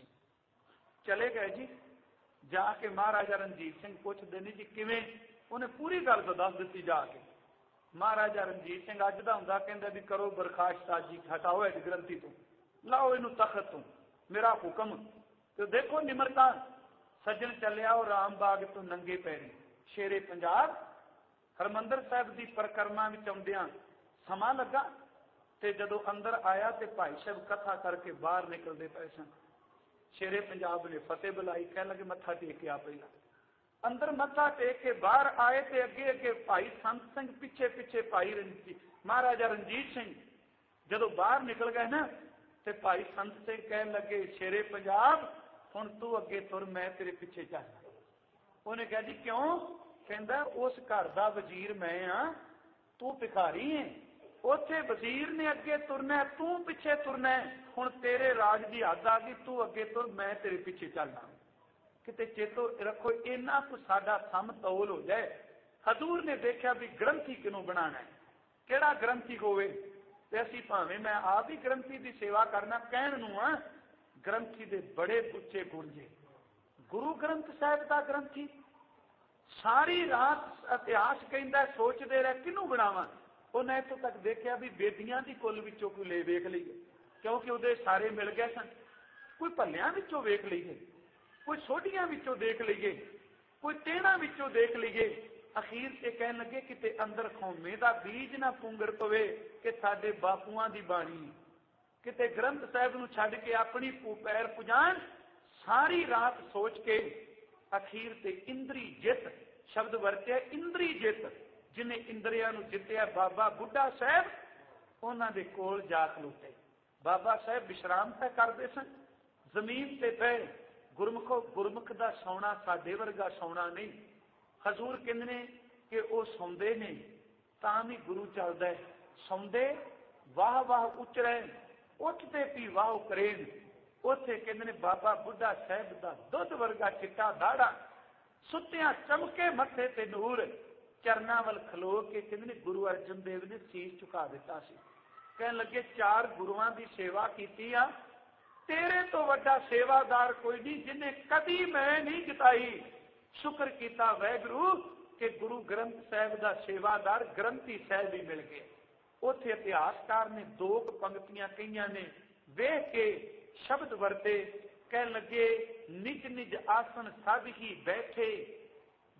ਚਲੇ ਗਏ ਜੀ, ਜਾ ਕੇ ਮਹਾਰਾਜਾ ਰਣਜੀਤ ਸਿੰਘ ਪੁੱਛਦੇ ਨੇ ਜੀ ਕਿਵੇਂ, ਉਹਨੇ ਪੂਰੀ ਗੱਲ ਤਾਂ ਦੱਸ ਦਿੱਤੀ ਜਾ ਕੇ। ਮਹਾਰਾਜਾ ਰਣਜੀਤ ਸਿੰਘ ਅੱਜ ਦਾ ਹੁੰਦਾ, ਕਹਿੰਦਾ ਵੀ ਕਰੋ ਬਰਖਾਸਤ ਜੀ, ਹਟਾਓ ਇਸ ਗ੍ਰੰਥੀ ਤੋਂ, ਲਾਓ ਇਹਨੂੰ ਤਖਤ ਤੋਂ, ਮੇਰਾ ਹੁਕਮ। ਤੇ ਦੇਖੋ ਨਿਮਰਤਾ, ਸੱਜਣ ਚੱਲਿਆ ਉਹ ਰਾਮਬਾਗ ਤੋਂ ਨੰਗੇ ਪੈਰੀ ਸ਼ੇਰੇ ਪੰਜਾਬ ਹਰਮੰਦਰ ਸਾਹਿਬ ਦੀ ਪਰਿਕਰਮਾ ਵਿੱਚ ਆਉਂਦਿਆਂ ਸਮਾਂ ਲੱਗਾ। ਤੇ ਜਦੋਂ ਅੰਦਰ ਆਇਆ ਤੇ ਭਾਈ ਸਾਹਿਬ ਕਥਾ ਕਰਕੇ ਬਾਹਰ ਨਿਕਲਦੇ ਪਏ ਸਨ। ਸ਼ੇਰੇ ਪੰਜਾਬ ਨੇ ਫਤਿਹ ਬੁਲਾਈ, ਕਹਿਣ ਲੱਗੇ ਮੱਥਾ ਟੇਕ ਕੇ ਆ ਪਹਿਲਾਂ। ਅੰਦਰ ਮੱਥਾ ਟੇਕ ਕੇ ਬਾਹਰ ਆਏ ਤੇ ਅੱਗੇ ਅੱਗੇ ਭਾਈ ਸੰਤ ਸਿੰਘ, ਪਿੱਛੇ ਪਿੱਛੇ ਭਾਈ ਰਣਜੀਤ ਮਹਾਰਾਜਾ ਰਣਜੀਤ ਸਿੰਘ। ਜਦੋਂ ਬਾਹਰ ਨਿਕਲ ਗਏ ਨਾ ਤੇ ਭਾਈ ਸੰਤ ਸਿੰਘ ਕਹਿਣ ਲੱਗੇ ਸ਼ੇਰੇ ਪੰਜਾਬ ਹੁਣ ਤੂੰ ਅੱਗੇ ਤੁਰ, ਮੈਂ ਤੇਰੇ ਪਿੱਛੇ ਚੱਲਦਾ। ਉਹਨੇ ਕਿਹਾ ਜੀ ਕਿਉਂ? ਕਹਿੰਦਾ ਉਸ ਘਰ ਦਾ ਵਜ਼ੀਰ ਮੈਂ ਆ, ਤੂੰ ਭਿਖਾਰੀ ਹੈ। ਉੱਥੇ ਵਜ਼ੀਰ ਨੇ ਅੱਗੇ ਤੁਰਨਾ, ਤੂੰ ਪਿੱਛੇ ਤੁਰਨਾ। ਹੁਣ ਤੇਰੇ ਰਾਜ ਦੀ ਹੱਦ ਆ ਗਈ, ਤੂੰ ਅੱਗੇ ਤੁਰ, ਮੈਂ ਤੇਰੇ ਪਿੱਛੇ ਚੱਲਣਾ। ਕਿਤੇ ਚੇਤੋ ਰੱਖੋ, ਇੰਨਾ ਕੁ ਸਾਡਾ ਸਮਤੋਲ ਹੋ ਜਾਏ। ਹਜ਼ੂਰ ਨੇ ਦੇਖਿਆ ਵੀ ਗ੍ਰੰਥੀ ਕਿਹਨੂੰ ਬਣਾਣਾ ਹੈ, ਕਿਹੜਾ ਗ੍ਰੰਥੀ ਹੋਵੇ। ਤੇ ਅਸੀਂ ਭਾਵੇਂ ਮੈਂ ਆਪ ਹੀ ਗ੍ਰੰਥੀ ਦੀ ਸੇਵਾ ਕਰਨਾ ਕਹਿਣ ਨੂੰ ਆ, ਗ੍ਰੰਥੀ ਦੇ ਬੜੇ ਉੱਚੇ ਗੁਣ ਜੇ। ਗੁਰੂ ਗ੍ਰੰਥ ਸਾਹਿਬ ਦਾ ਗ੍ਰੰਥੀ ਸਾਰੀ ਰਾਤ ਇਤਿਹਾਸ ਕਹਿੰਦਾ ਸੋਚਦੇ ਰਹੇ ਕਿਹਨੂੰ ਬਣਾਵਾਂ। ਉਹਨੇ ਇੱਥੋਂ ਤੱਕ ਦੇਖਿਆ ਵੀ ਬੇਦੀਆਂ ਦੀ ਕੁੱਲ ਵਿੱਚੋਂ ਕੋਈ ਲੈ ਵੇਖ ਲਈਏ, ਕਿਉਂਕਿ ਉਹਦੇ ਸਾਰੇ ਮਿਲ ਗਏ ਸਨ। ਕੋਈ ਭੱਲਿਆਂ ਵਿੱਚੋਂ ਵੇਖ ਲਈਏ, ਕੋਈ ਸੋਢੀਆਂ ਵਿੱਚੋਂ ਦੇਖ ਲਈਏ, ਕੋਈ ਤੇੜਾਂ ਵਿੱਚੋਂ ਦੇਖ ਲਈਏ। ਅਖੀਰ ਤੇ ਕਹਿਣ ਲੱਗੇ ਕਿਤੇ ਅੰਦਰ ਖੌਮੇ ਦਾ ਬੀਜ ਨਾ ਪੁੰਗਰ ਪਵੇ ਕਿ ਸਾਡੇ ਬਾਪੂਆਂ ਦੀ ਬਾਣੀ, ਕਿਤੇ ਗ੍ਰੰਥ ਸਾਹਿਬ ਨੂੰ ਛੱਡ ਕੇ ਆਪਣੀ ਪੈਰ ਪੁਜਾਨ। ਸਾਰੀ ਰਾਤ ਸੋਚ ਕੇ ਅਖੀਰ ਤੇ ਇੰਦਰੀ ਜਿੱਤ ਸ਼ਬਦ ਵਰਤਿਆ, ਇੰਦਰੀ ਜਿੱਤ, ਜਿਹਨੇ ਇੰਦਰੀਆਂ ਨੂੰ ਜਿੱਤਿਆ ਬਾਬਾ ਬੁੱਢਾ ਸਾਹਿਬ, ਉਹਨਾਂ ਦੇ ਕੋਲ ਜਾ ਖਲੋਤੇ। ਬਾਬਾ ਸਾਹਿਬ ਵਿਸ਼ਰਾਮ ਤਾਂ ਕਰਦੇ ਸਨ ਜ਼ਮੀਨ ਤੇ ਪਏ। ਗੁਰਮੁਖੋ, ਗੁਰਮੁਖ ਦਾ ਸੌਣਾ ਸਾਡੇ ਵਰਗਾ ਸੌਣਾ ਨਹੀਂ। ਹਜ਼ੂਰ ਕਹਿੰਦੇ ਨੇ ਕਿ ਉਹ ਸੌਂਦੇ ਨੇ ਤਾਂ ਵੀ ਗੁਰੂ ਚੱਲਦਾ ਹੈ। ਸੌਂਦੇ ਵਾਹ ਵਾਹ ਉਚਰੇ, ਉੱਠਦੇ ਵੀ ਵਾਹ ਕਰੇਨ। ਉੱਥੇ ਕਹਿੰਦੇ ਨੇ ਬਾਬਾ ਬੁੱਢਾ ਸਾਹਿਬ ਦਾ ਦੁੱਧ ਵਰਗਾ ਚਿੱਟਾ ਦਾੜਾ, ਸੁੱਤਿਆਂ ਚਮਕੇ ਮੱਥੇ ਤੇ ਨੂਰ। ਚਰਨਾਂ ਵੱਲ ਖਲੋ ਕੇ ਕਹਿੰਦੇ ਨੇ ਗੁਰੂ ਅਰਜਨ ਦੇਵ ਨੇ ਸੀਸ ਝੁਕਾ ਦਿੱਤਾ ਸੀ। ਕਹਿਣ ਲੱਗੇ ਚਾਰ ਗੁਰੂਆਂ ਦੀ ਸੇਵਾ ਕੀਤੀ ਆ, ਤੇਰੇ ਤੋਂ ਵੱਡਾ ਸੇਵਾਦਾਰ ਕੋਈ ਨਹੀਂ ਜਿਹਨੇ ਕਦੀ ਮੈਂ ਨਹੀਂ ਜਿਤਾਈ। ਸ਼ੁਕਰ ਕੀਤਾ ਵਾਹਿਗੁਰੂ ਕਿ ਗੁਰੂ ਗ੍ਰੰਥ ਸਾਹਿਬ ਦਾ ਸੇਵਾਦਾਰ ਗ੍ਰੰਥੀ ਸਾਹਿਬ ਹੀ ਮਿਲ ਗਏ। ਉੱਥੇ ਇਤਿਹਾਸਕਾਰ ਨੇ ਦੋ ਪੰਕਤੀਆਂ ਕਹੀਆਂ ਨੇ, ਵੇਖ ਕੇ ਸ਼ਬਦ ਵਰਤੇ। ਕਹਿਣ ਲੱਗੇ ਨਿਜ ਨਿਜ ਆਸਨ ਸਭ ਹੀ ਬੈਠੇ,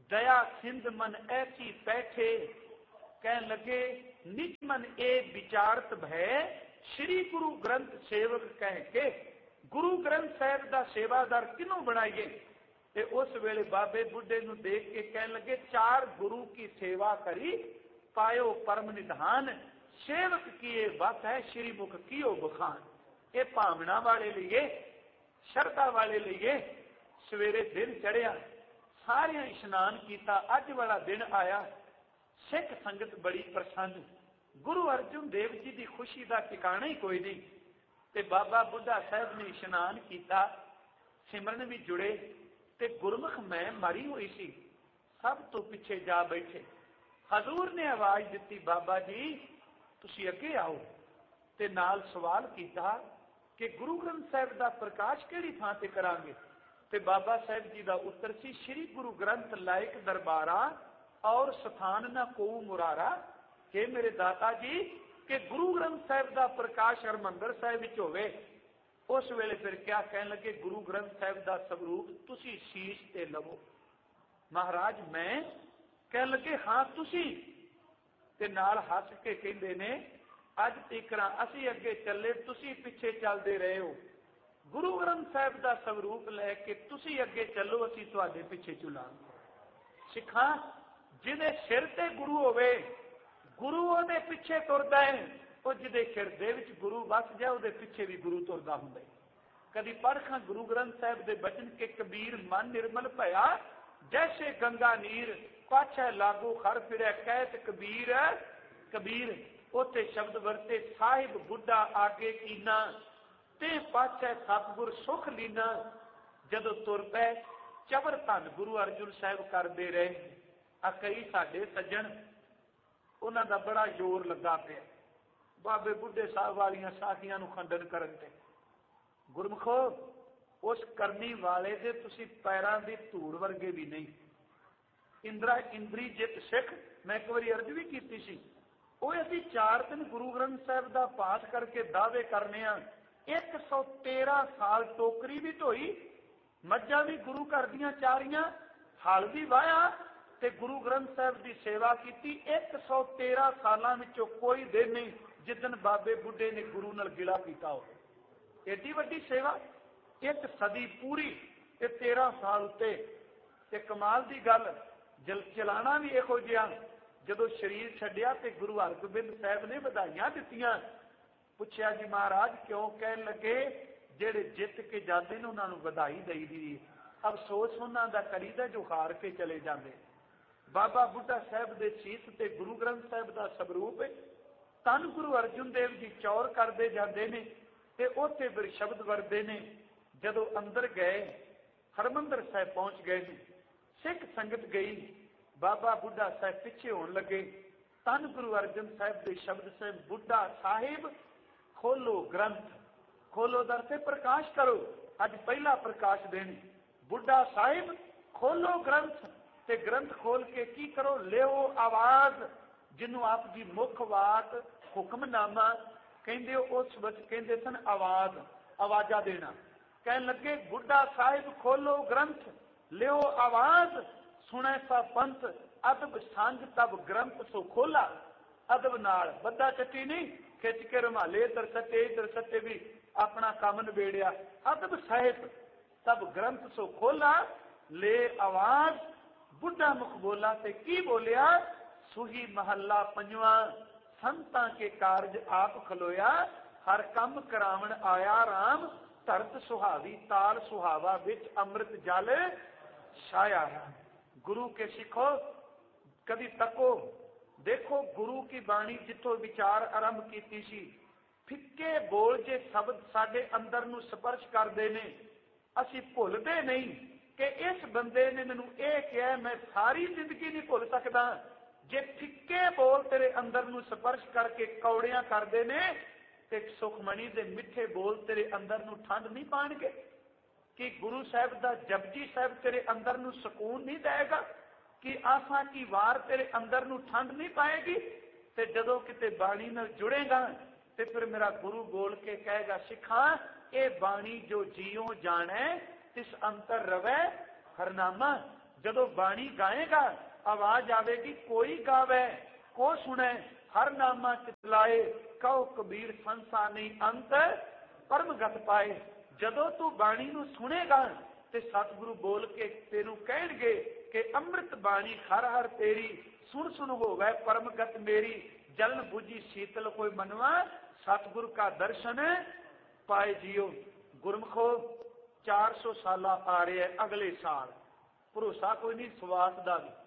दया सिंध मन ऐसी बैठे, कह लगे निज मन ए विचारत भय, श्री गुरु ग्रंथ सेवक कह के। गुरु ग्रंथ साहिब का सेवादार किनों बनाइए? ते उस वेले बाबे बुढ़े नूं देख के कह लगे चार गुरु की सेवा करी, पायो परम निधान, सेवक किए बात है श्री मुख कियो बखान। ये भावना वाले लिए, श्रद्धा वाले लिए सवेरे दिन चढ़िया, सारिया इशनान किया, अज वाला दिन आया, सिख संगत बड़ी प्रसन्न। गुरु अर्जुन देव जी की खुशी का ठिकाना ही कोई नहीं। ते बाबा बुढ़ा साहब ने इशनान किया, सिमरन भी जुड़े, ते गुरमुख मैं मरी हुई सी, सब तो पिछे जा बैठे। हजूर ने आवाज दी, बाबा जी तुसी अगे आओ। ते नाल सवाल किया कि गुरु ग्रंथ साहिब का प्रकाश किहड़ी थां ते करांगे? ते बाबा साहब जी का उत्तर सी, श्री गुरु ग्रंथ लायक दरबारा और स्थान न को मुरारा। के मेरे दाता जी कि गुरु ग्रंथ साहिब का प्रकाश हरमंदर साहिब विच होवे। उस वेले फिर क्या कहन लगे, गुरु ग्रंथ साहिब का स्वरूप तुसी शीश ते लवो। महाराज मैं कह लगे हाँ तुसी। ते नाल हस के कहंदे ने अज तक असी अगे चले, तुसी पिछे चलते रहे हो। गुरु ग्रंथ साहिब का स्वरूप लैके तुसी अगे चलो, असी तुहाडे पिछे चलांगे। सिखा जिहदे सिर ते गुरु होवे, गुरु उहदे पिछे तुरदा है, ਉਹ ਜਿਹਦੇ ਹਿਰਦੇ ਵਿੱਚ ਗੁਰੂ ਵਸ ਜਾਏ ਉਹਦੇ ਪਿੱਛੇ ਵੀ ਗੁਰੂ ਤੁਰਦਾ ਹੁੰਦਾ ਹੈ। ਕਦੀ ਪੜ੍ਹਖਾਂ ਗੁਰੂ ਗ੍ਰੰਥ ਸਾਹਿਬ ਦੇ ਬਚਨ ਕੇ ਕਬੀਰ ਮਨ ਨਿਰਮਲ ਭਇਆ, ਜੈਸੇ ਗੰਗਾ ਨੀਰ ਪਾਛੈ ਲਾਗੂ ਖਰ ਫਿਰੈ ਕਹਿਤ ਕਬੀਰ ਕਬੀਰ। ਉੱਥੇ ਸ਼ਬਦ ਵਰਤੇ ਸਾਹਿਬ ਬੁੱਢਾ ਆਗੇ ਕੀਨਾ, ਤੇ ਪਾਛੈ ਸਤਿਗੁਰ ਸੁਖ ਲੀਨਾ। ਜਦੋਂ ਤੁਰ ਪਏ ਚਬਰ ਧੰਨ ਗੁਰੂ ਅਰਜਨ ਸਾਹਿਬ ਕਰਦੇ ਰਹੇ। ਆ ਕਈ ਸਾਡੇ ਸੱਜਣ ਉਹਨਾਂ ਦਾ ਬੜਾ ਜ਼ੋਰ ਲੱਗਾ ਪਿਆ ਬਾਬੇ ਬੁੱਢੇ ਸਾਹਿਬ ਵਾਲੀਆਂ ਸਾਖੀਆਂ ਨੂੰ ਖੰਡਨ ਕਰਨ ਤੇ। ਗੁਰਮੁਖੋ ਉਸ ਕਰਨੀ ਵਾਲੇ ਦੇ ਤੁਸੀਂ ਪੈਰਾਂ ਦੀ ਧੂੜ ਵਰਗੇ ਵੀ ਨਹੀਂ। ਇੰਦਰਾ ਇੰਦਰੀ ਜਿੱਤ ਸਿੱਖ ਮੈਂ ਇੱਕ ਵਾਰੀ ਅਰਜ਼ ਵੀ ਕੀਤੀ ਸੀ, ਉਹ ਅਸੀਂ ਚਾਰ ਦਿਨ ਗੁਰੂ ਗ੍ਰੰਥ ਸਾਹਿਬ ਦਾ ਪਾਠ ਕਰਕੇ ਦਾਅਵੇ ਕਰਨੇ ਆ। ਇੱਕ ਸੌ ਤੇਰਾਂ ਸਾਲ ਟੋਕਰੀ ਵੀ ਢੋਈ, ਮੱਝਾਂ ਵੀ ਗੁਰੂ ਘਰ ਦੀਆਂ ਚਾਰੀਆਂ, ਹਲ ਵੀ ਵਾਹਿਆ ਤੇ ਗੁਰੂ ਗ੍ਰੰਥ ਸਾਹਿਬ ਦੀ ਸੇਵਾ ਕੀਤੀ। ਇੱਕ ਸੌ ਤੇਰਾਂ ਸਾਲਾਂ ਵਿੱਚੋਂ ਕੋਈ ਦਿਨ ਨਹੀਂ ਜਿੱਦਣ ਬਾਬੇ ਬੁੱਢੇ ਨੇ ਗੁਰੂ ਨਾਲ ਗਿਲਾ ਕੀਤਾ ਹੋਵੇ। ਏਡੀ ਵੱਡੀ ਸੇਵਾ, ਇੱਕ ਸਦੀ ਪੂਰੀ ਤੇ ਤੇਰਾਂ ਸਾਲ ਉੱਤੇ। ਤੇ ਕਮਾਲ ਦੀ ਗੱਲ, ਜਲ ਚਲਾਣਾ ਵੀ ਇਹੋ ਜਿਹਾ। ਜਦੋਂ ਸਰੀਰ ਛੱਡਿਆ ਤੇ ਗੁਰੂ ਹਰਗੋਬਿੰਦ ਸਾਹਿਬ ਨੇ ਵਧਾਈਆਂ ਦਿੱਤੀਆਂ। ਪੁੱਛਿਆ ਜੀ ਮਹਾਰਾਜ ਕਿਉਂ? ਕਹਿਣ ਲੱਗੇ ਜਿਹੜੇ ਜਿੱਤ ਕੇ ਜਾਂਦੇ ਨੇ ਉਹਨਾਂ ਨੂੰ ਵਧਾਈ ਦੇਈਦੀ, ਅਫਸੋਸ ਉਹਨਾਂ ਦਾ ਕਰੀਦਾ ਜੋ ਹਾਰ ਕੇ ਚਲੇ ਜਾਂਦੇ। ਬਾਬਾ ਬੁੱਢਾ ਸਾਹਿਬ ਦੇ ਸੀਸ ਤੇ ਗੁਰੂ ਗ੍ਰੰਥ ਸਾਹਿਬ ਦਾ ਸਵਰੂਪ ਧੰਨ ਗੁਰੂ ਅਰਜਨ ਦੇਵ ਜੀ ਚੌਰ ਕਰਦੇ ਜਾਂਦੇ ਨੇ ਤੇ ਉੱਥੇ ਫਿਰ ਸ਼ਬਦ ਵਰਦੇ ਨੇ। ਜਦੋਂ ਅੰਦਰ ਗਏ ਹਰਮੰਦਰ ਸਾਹਿਬ ਪਹੁੰਚ ਗਏ ਨੇ, ਸਿੱਖ ਸੰਗਤ ਗਈ, ਬਾਬਾ ਬੁੱਢਾ ਸਾਹਿਬ ਪਿੱਛੇ ਹੋਣ ਲੱਗੇ। ਧੰਨ ਗੁਰੂ ਅਰਜਨ ਸਾਹਿਬ ਦੇ ਸ਼ਬਦ ਸਾਹਿਬ, ਬੁੱਢਾ ਸਾਹਿਬ ਖੋਲੋ ਗ੍ਰੰਥ, ਖੋਲੋ ਦਰ ਤੇ ਪ੍ਰਕਾਸ਼ ਕਰੋ। ਅੱਜ ਪਹਿਲਾ ਪ੍ਰਕਾਸ਼ ਦੇਣ, ਬੁੱਢਾ ਸਾਹਿਬ ਖੋਲੋ ਗ੍ਰੰਥ। ਤੇ ਗ੍ਰੰਥ ਖੋਲ ਕੇ ਕੀ ਕਰੋ? ਲਿਓ ਆਵਾਜ਼, ਜਿਹਨੂੰ ਆਪ ਦੀ ਮੁੱਖ ਵਾਕ ਹੁਕਮਨਾਮਾ ਕਹਿੰਦੇ ਹੋ। ਉਸ ਵਿੱਚ ਕਹਿੰਦੇ ਸਨ ਆਵਾਜ਼, ਆਵਾਜ਼ਾਂ ਦੇਣਾ। ਕਹਿਣ ਲੱਗੇ ਬੁੱਢਾ ਸਾਹਿਬ ਖੋਲੋ ਗ੍ਰੰਥ, ਲਿਓ ਆਵਾਜ਼, ਸੁਣੈ ਸਾ ਪੰਥ, ਅਦਬ ਸੰਗ ਤਬ ਗ੍ਰੰਥ ਸੋ ਖੋਲਾ। ਅਦਬ ਨਾਲ ਬੱਦਾ ਚੱਟੀ ਨਹੀਂ, ਖਿੱਚ ਕੇ ਰੁਮਾਲੇ ਇਧਰ ਸੱਟੇ ਇਧਰ ਸੱਟੇ ਵੀ ਆਪਣਾ ਕੰਮ ਨਿਬੇੜਿਆ। ਅਦਬ ਸਾਹਿਬ ਤਬ ਗ੍ਰੰਥ ਸੋ ਖੋਲਾ, ਲੈ ਆਵਾਜ਼। ਬੁੱਢਾ ਮੁਖ ਬੋਲਾ ਤੇ ਕੀ ਬੋਲਿਆ? ਸੁਹੀ ਮਹੱਲਾ ਪੰਜਵਾਂ, ਸੰਤਾਂ ਕੇ ਕਾਰਜ ਆਪ ਖਲੋਇਆ, ਹਰ ਕੰਮ ਕਰਾਵਣ ਆਇਆ ਰਾਮ, ਧਰਤ ਸੁਹਾਵੀ ਤਾਲ ਸੁਹਾਵਾ ਵਿੱਚ ਅੰਮ੍ਰਿਤ ਜਲ ਛਾਇਆ। ਗੁਰੂ ਕੇ ਸਿੱਖੋ ਕਦੀ ਤੱਕੋ, ਦੇਖੋ ਗੁਰੂ ਕੀ ਬਾਣੀ ਜਿੱਥੋਂ ਵਿਚਾਰ ਆਰੰਭ ਕੀਤੀ ਸੀ, ਫਿੱਕੇ ਬੋਲ ਜੇ ਸ਼ਬਦ ਸਾਡੇ ਅੰਦਰ ਨੂੰ ਸਪਰਸ਼ ਕਰਦੇ ਨੇ, ਅਸੀਂ ਭੁੱਲਦੇ ਨਹੀਂ ਕਿ ਇਸ ਬੰਦੇ ਨੇ ਮੈਨੂੰ ਇਹ ਕਿਹਾ, ਮੈਂ ਸਾਰੀ ਜ਼ਿੰਦਗੀ ਨਹੀਂ ਭੁੱਲ ਸਕਦਾ। ਜੇ ਫਿੱਕੇ ਬੋਲ ਤੇਰੇ ਅੰਦਰ ਨੂੰ ਸਪਰਸ਼ ਕਰਕੇ ਕੌੜਿਆਂ ਕਰਦੇ ਨੇ ਤੇ ਸੁਖਮਣੀ ਦੇ ਮਿੱਠੇ ਬੋਲ ਤੇਰੇ ਅੰਦਰ ਨੂੰ ਠੰਡ ਨਹੀਂ ਪਾਣਗੇ? ਕਿ ਗੁਰੂ ਸਾਹਿਬ ਦਾ ਜਪਜੀ ਸਾਹਿਬ ਤੇਰੇ ਅੰਦਰ ਨੂੰ ਸਕੂਨ ਨਹੀਂ ਦੇਗਾ? ਕਿ ਆਸਾਂ ਕੀ ਵਾਰ ਤੇਰੇ ਅੰਦਰ ਨੂੰ ਠੰਡ ਨਹੀਂ ਪਾਏਗੀ? ਤੇ ਜਦੋਂ ਕਿਤੇ ਬਾਣੀ ਨਾਲ ਜੁੜੇਗਾ ਤੇ ਫਿਰ ਮੇਰਾ ਗੁਰੂ ਬੋਲ ਕੇ ਕਹੇਗਾ, ਸਿੱਖਾਂ ਇਹ ਬਾਣੀ ਜੋ ਜੀਓ ਜਾਣੈ ਤਿਸ ਅੰਤਰ ਰਵੈ ਹਰਨਾਮਾ। जदों बाणी गाएगा आवाज आवेगी, कोई गावे को सुने, हर नामा चितलाए, कहो कबीर संसा नहीं अंत परमगत पाए। जदों तू बाणी नूं सुनेगा ते सतगुरु बोल के तेनू कहणगे कि अमृत बाणी हर हर तेरी, सुन सुन होवे परमगत मेरी, जलन बुझी शीतल कोई मनवा, सतगुरु का दर्शन पाए जियो। गुरमुखो चार सौ साला आ रहे है अगले साल, भरोसा कोई नहीं, सवास का भी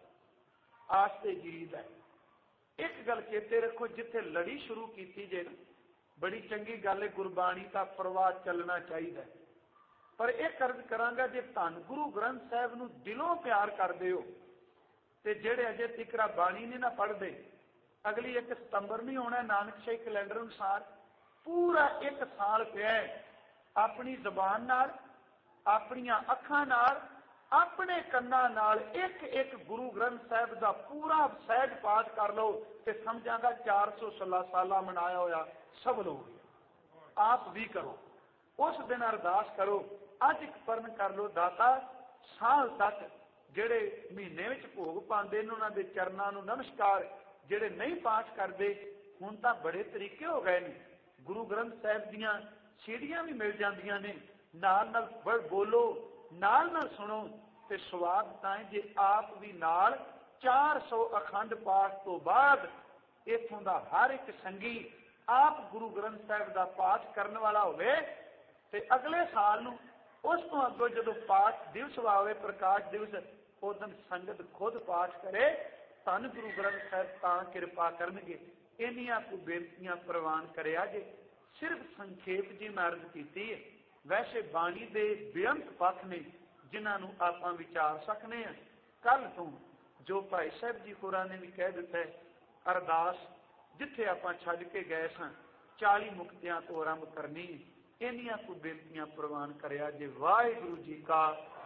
आस ते जीद है। एक गल चेते रखो, जिथे लड़ी शुरू की जे बड़ी चंगी गल है, गुरबाणी का प्रवाह चलना चाहिए। पर एक अर्ज करांगा, जे धन गुरु ग्रंथ साहब नूं दिलों प्यार करदे हो ते जेड़े अजे तिकरा बाणी नहीं ना पढ़ते, अगली एक सितंबर नहीं होना नानक शाही कैलेंडर अनुसार, पूरा एक साल पिया अपनी जबान नाल, अपनियां अखां नाल, अपने कन्ना नाल एक एक गुरु ग्रंथ साहब का पूरा सहज पाठ कर लो ते समझांगा चार सौ सोलह साल मनाया होया सब लोग। आप भी करो, उस दिन अरदास करो, अज एक परन कर लो, दाता साल तक जेड़े महीने विच भोग पाते उन्हां दे चरनां नूं नमस्कार, जेड़े नहीं पाठ करते हुण तां बड़े तरीके हो गए ने, गुरु ग्रंथ साहब दीयां सीढ़ियां भी मिल जांदियां ने, नाल नाल बोलो नाल नाल सुनो ते स्वाद तां जे आप भी नाल चार सौ अखंड पाठ तो बाद इत्थों दा हर एक संगी आप गुरु ग्रंथ साहब का पाठ करने वाला होवे ते अगले साल नूं उस तो अगों जदों पाठ दिवस आवे प्रकाश दिवस, उस दिन संगत खुद पाठ करे, धन गुरु ग्रंथ साहब तां किरपा करनगे। इन्नियां को बेनतियां प्रवान करिया जे। सिर्फ संखेप जी मैं अर्ज कीती है, वैसे बाणी दे बेअंत पथ ने जिन्होंने आप विचार सकने हैं। कल तो जो भाई साहब जी होरां ने भी कह दिता है, अरदास जिथे आप छड्ड के गए सन चाली मुक्तियां तो आरंभ करनी, इन्नियां को बेनतियां प्रवान करिया जे। वाहिगुरू जी का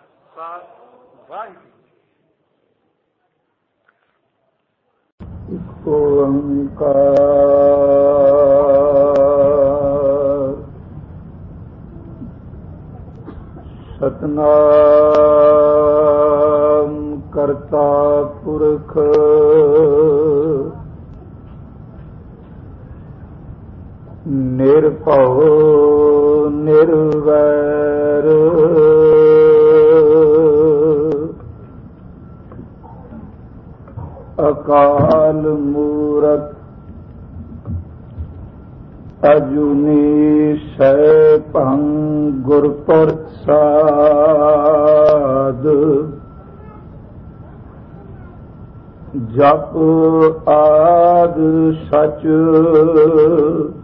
खालसा, वाहिगुरू। ओंकार सतनाम करता पुरख निर्भव निर्वैर अकाल मूरत अजुनी सैभं गुर प्रसाद जप आद सच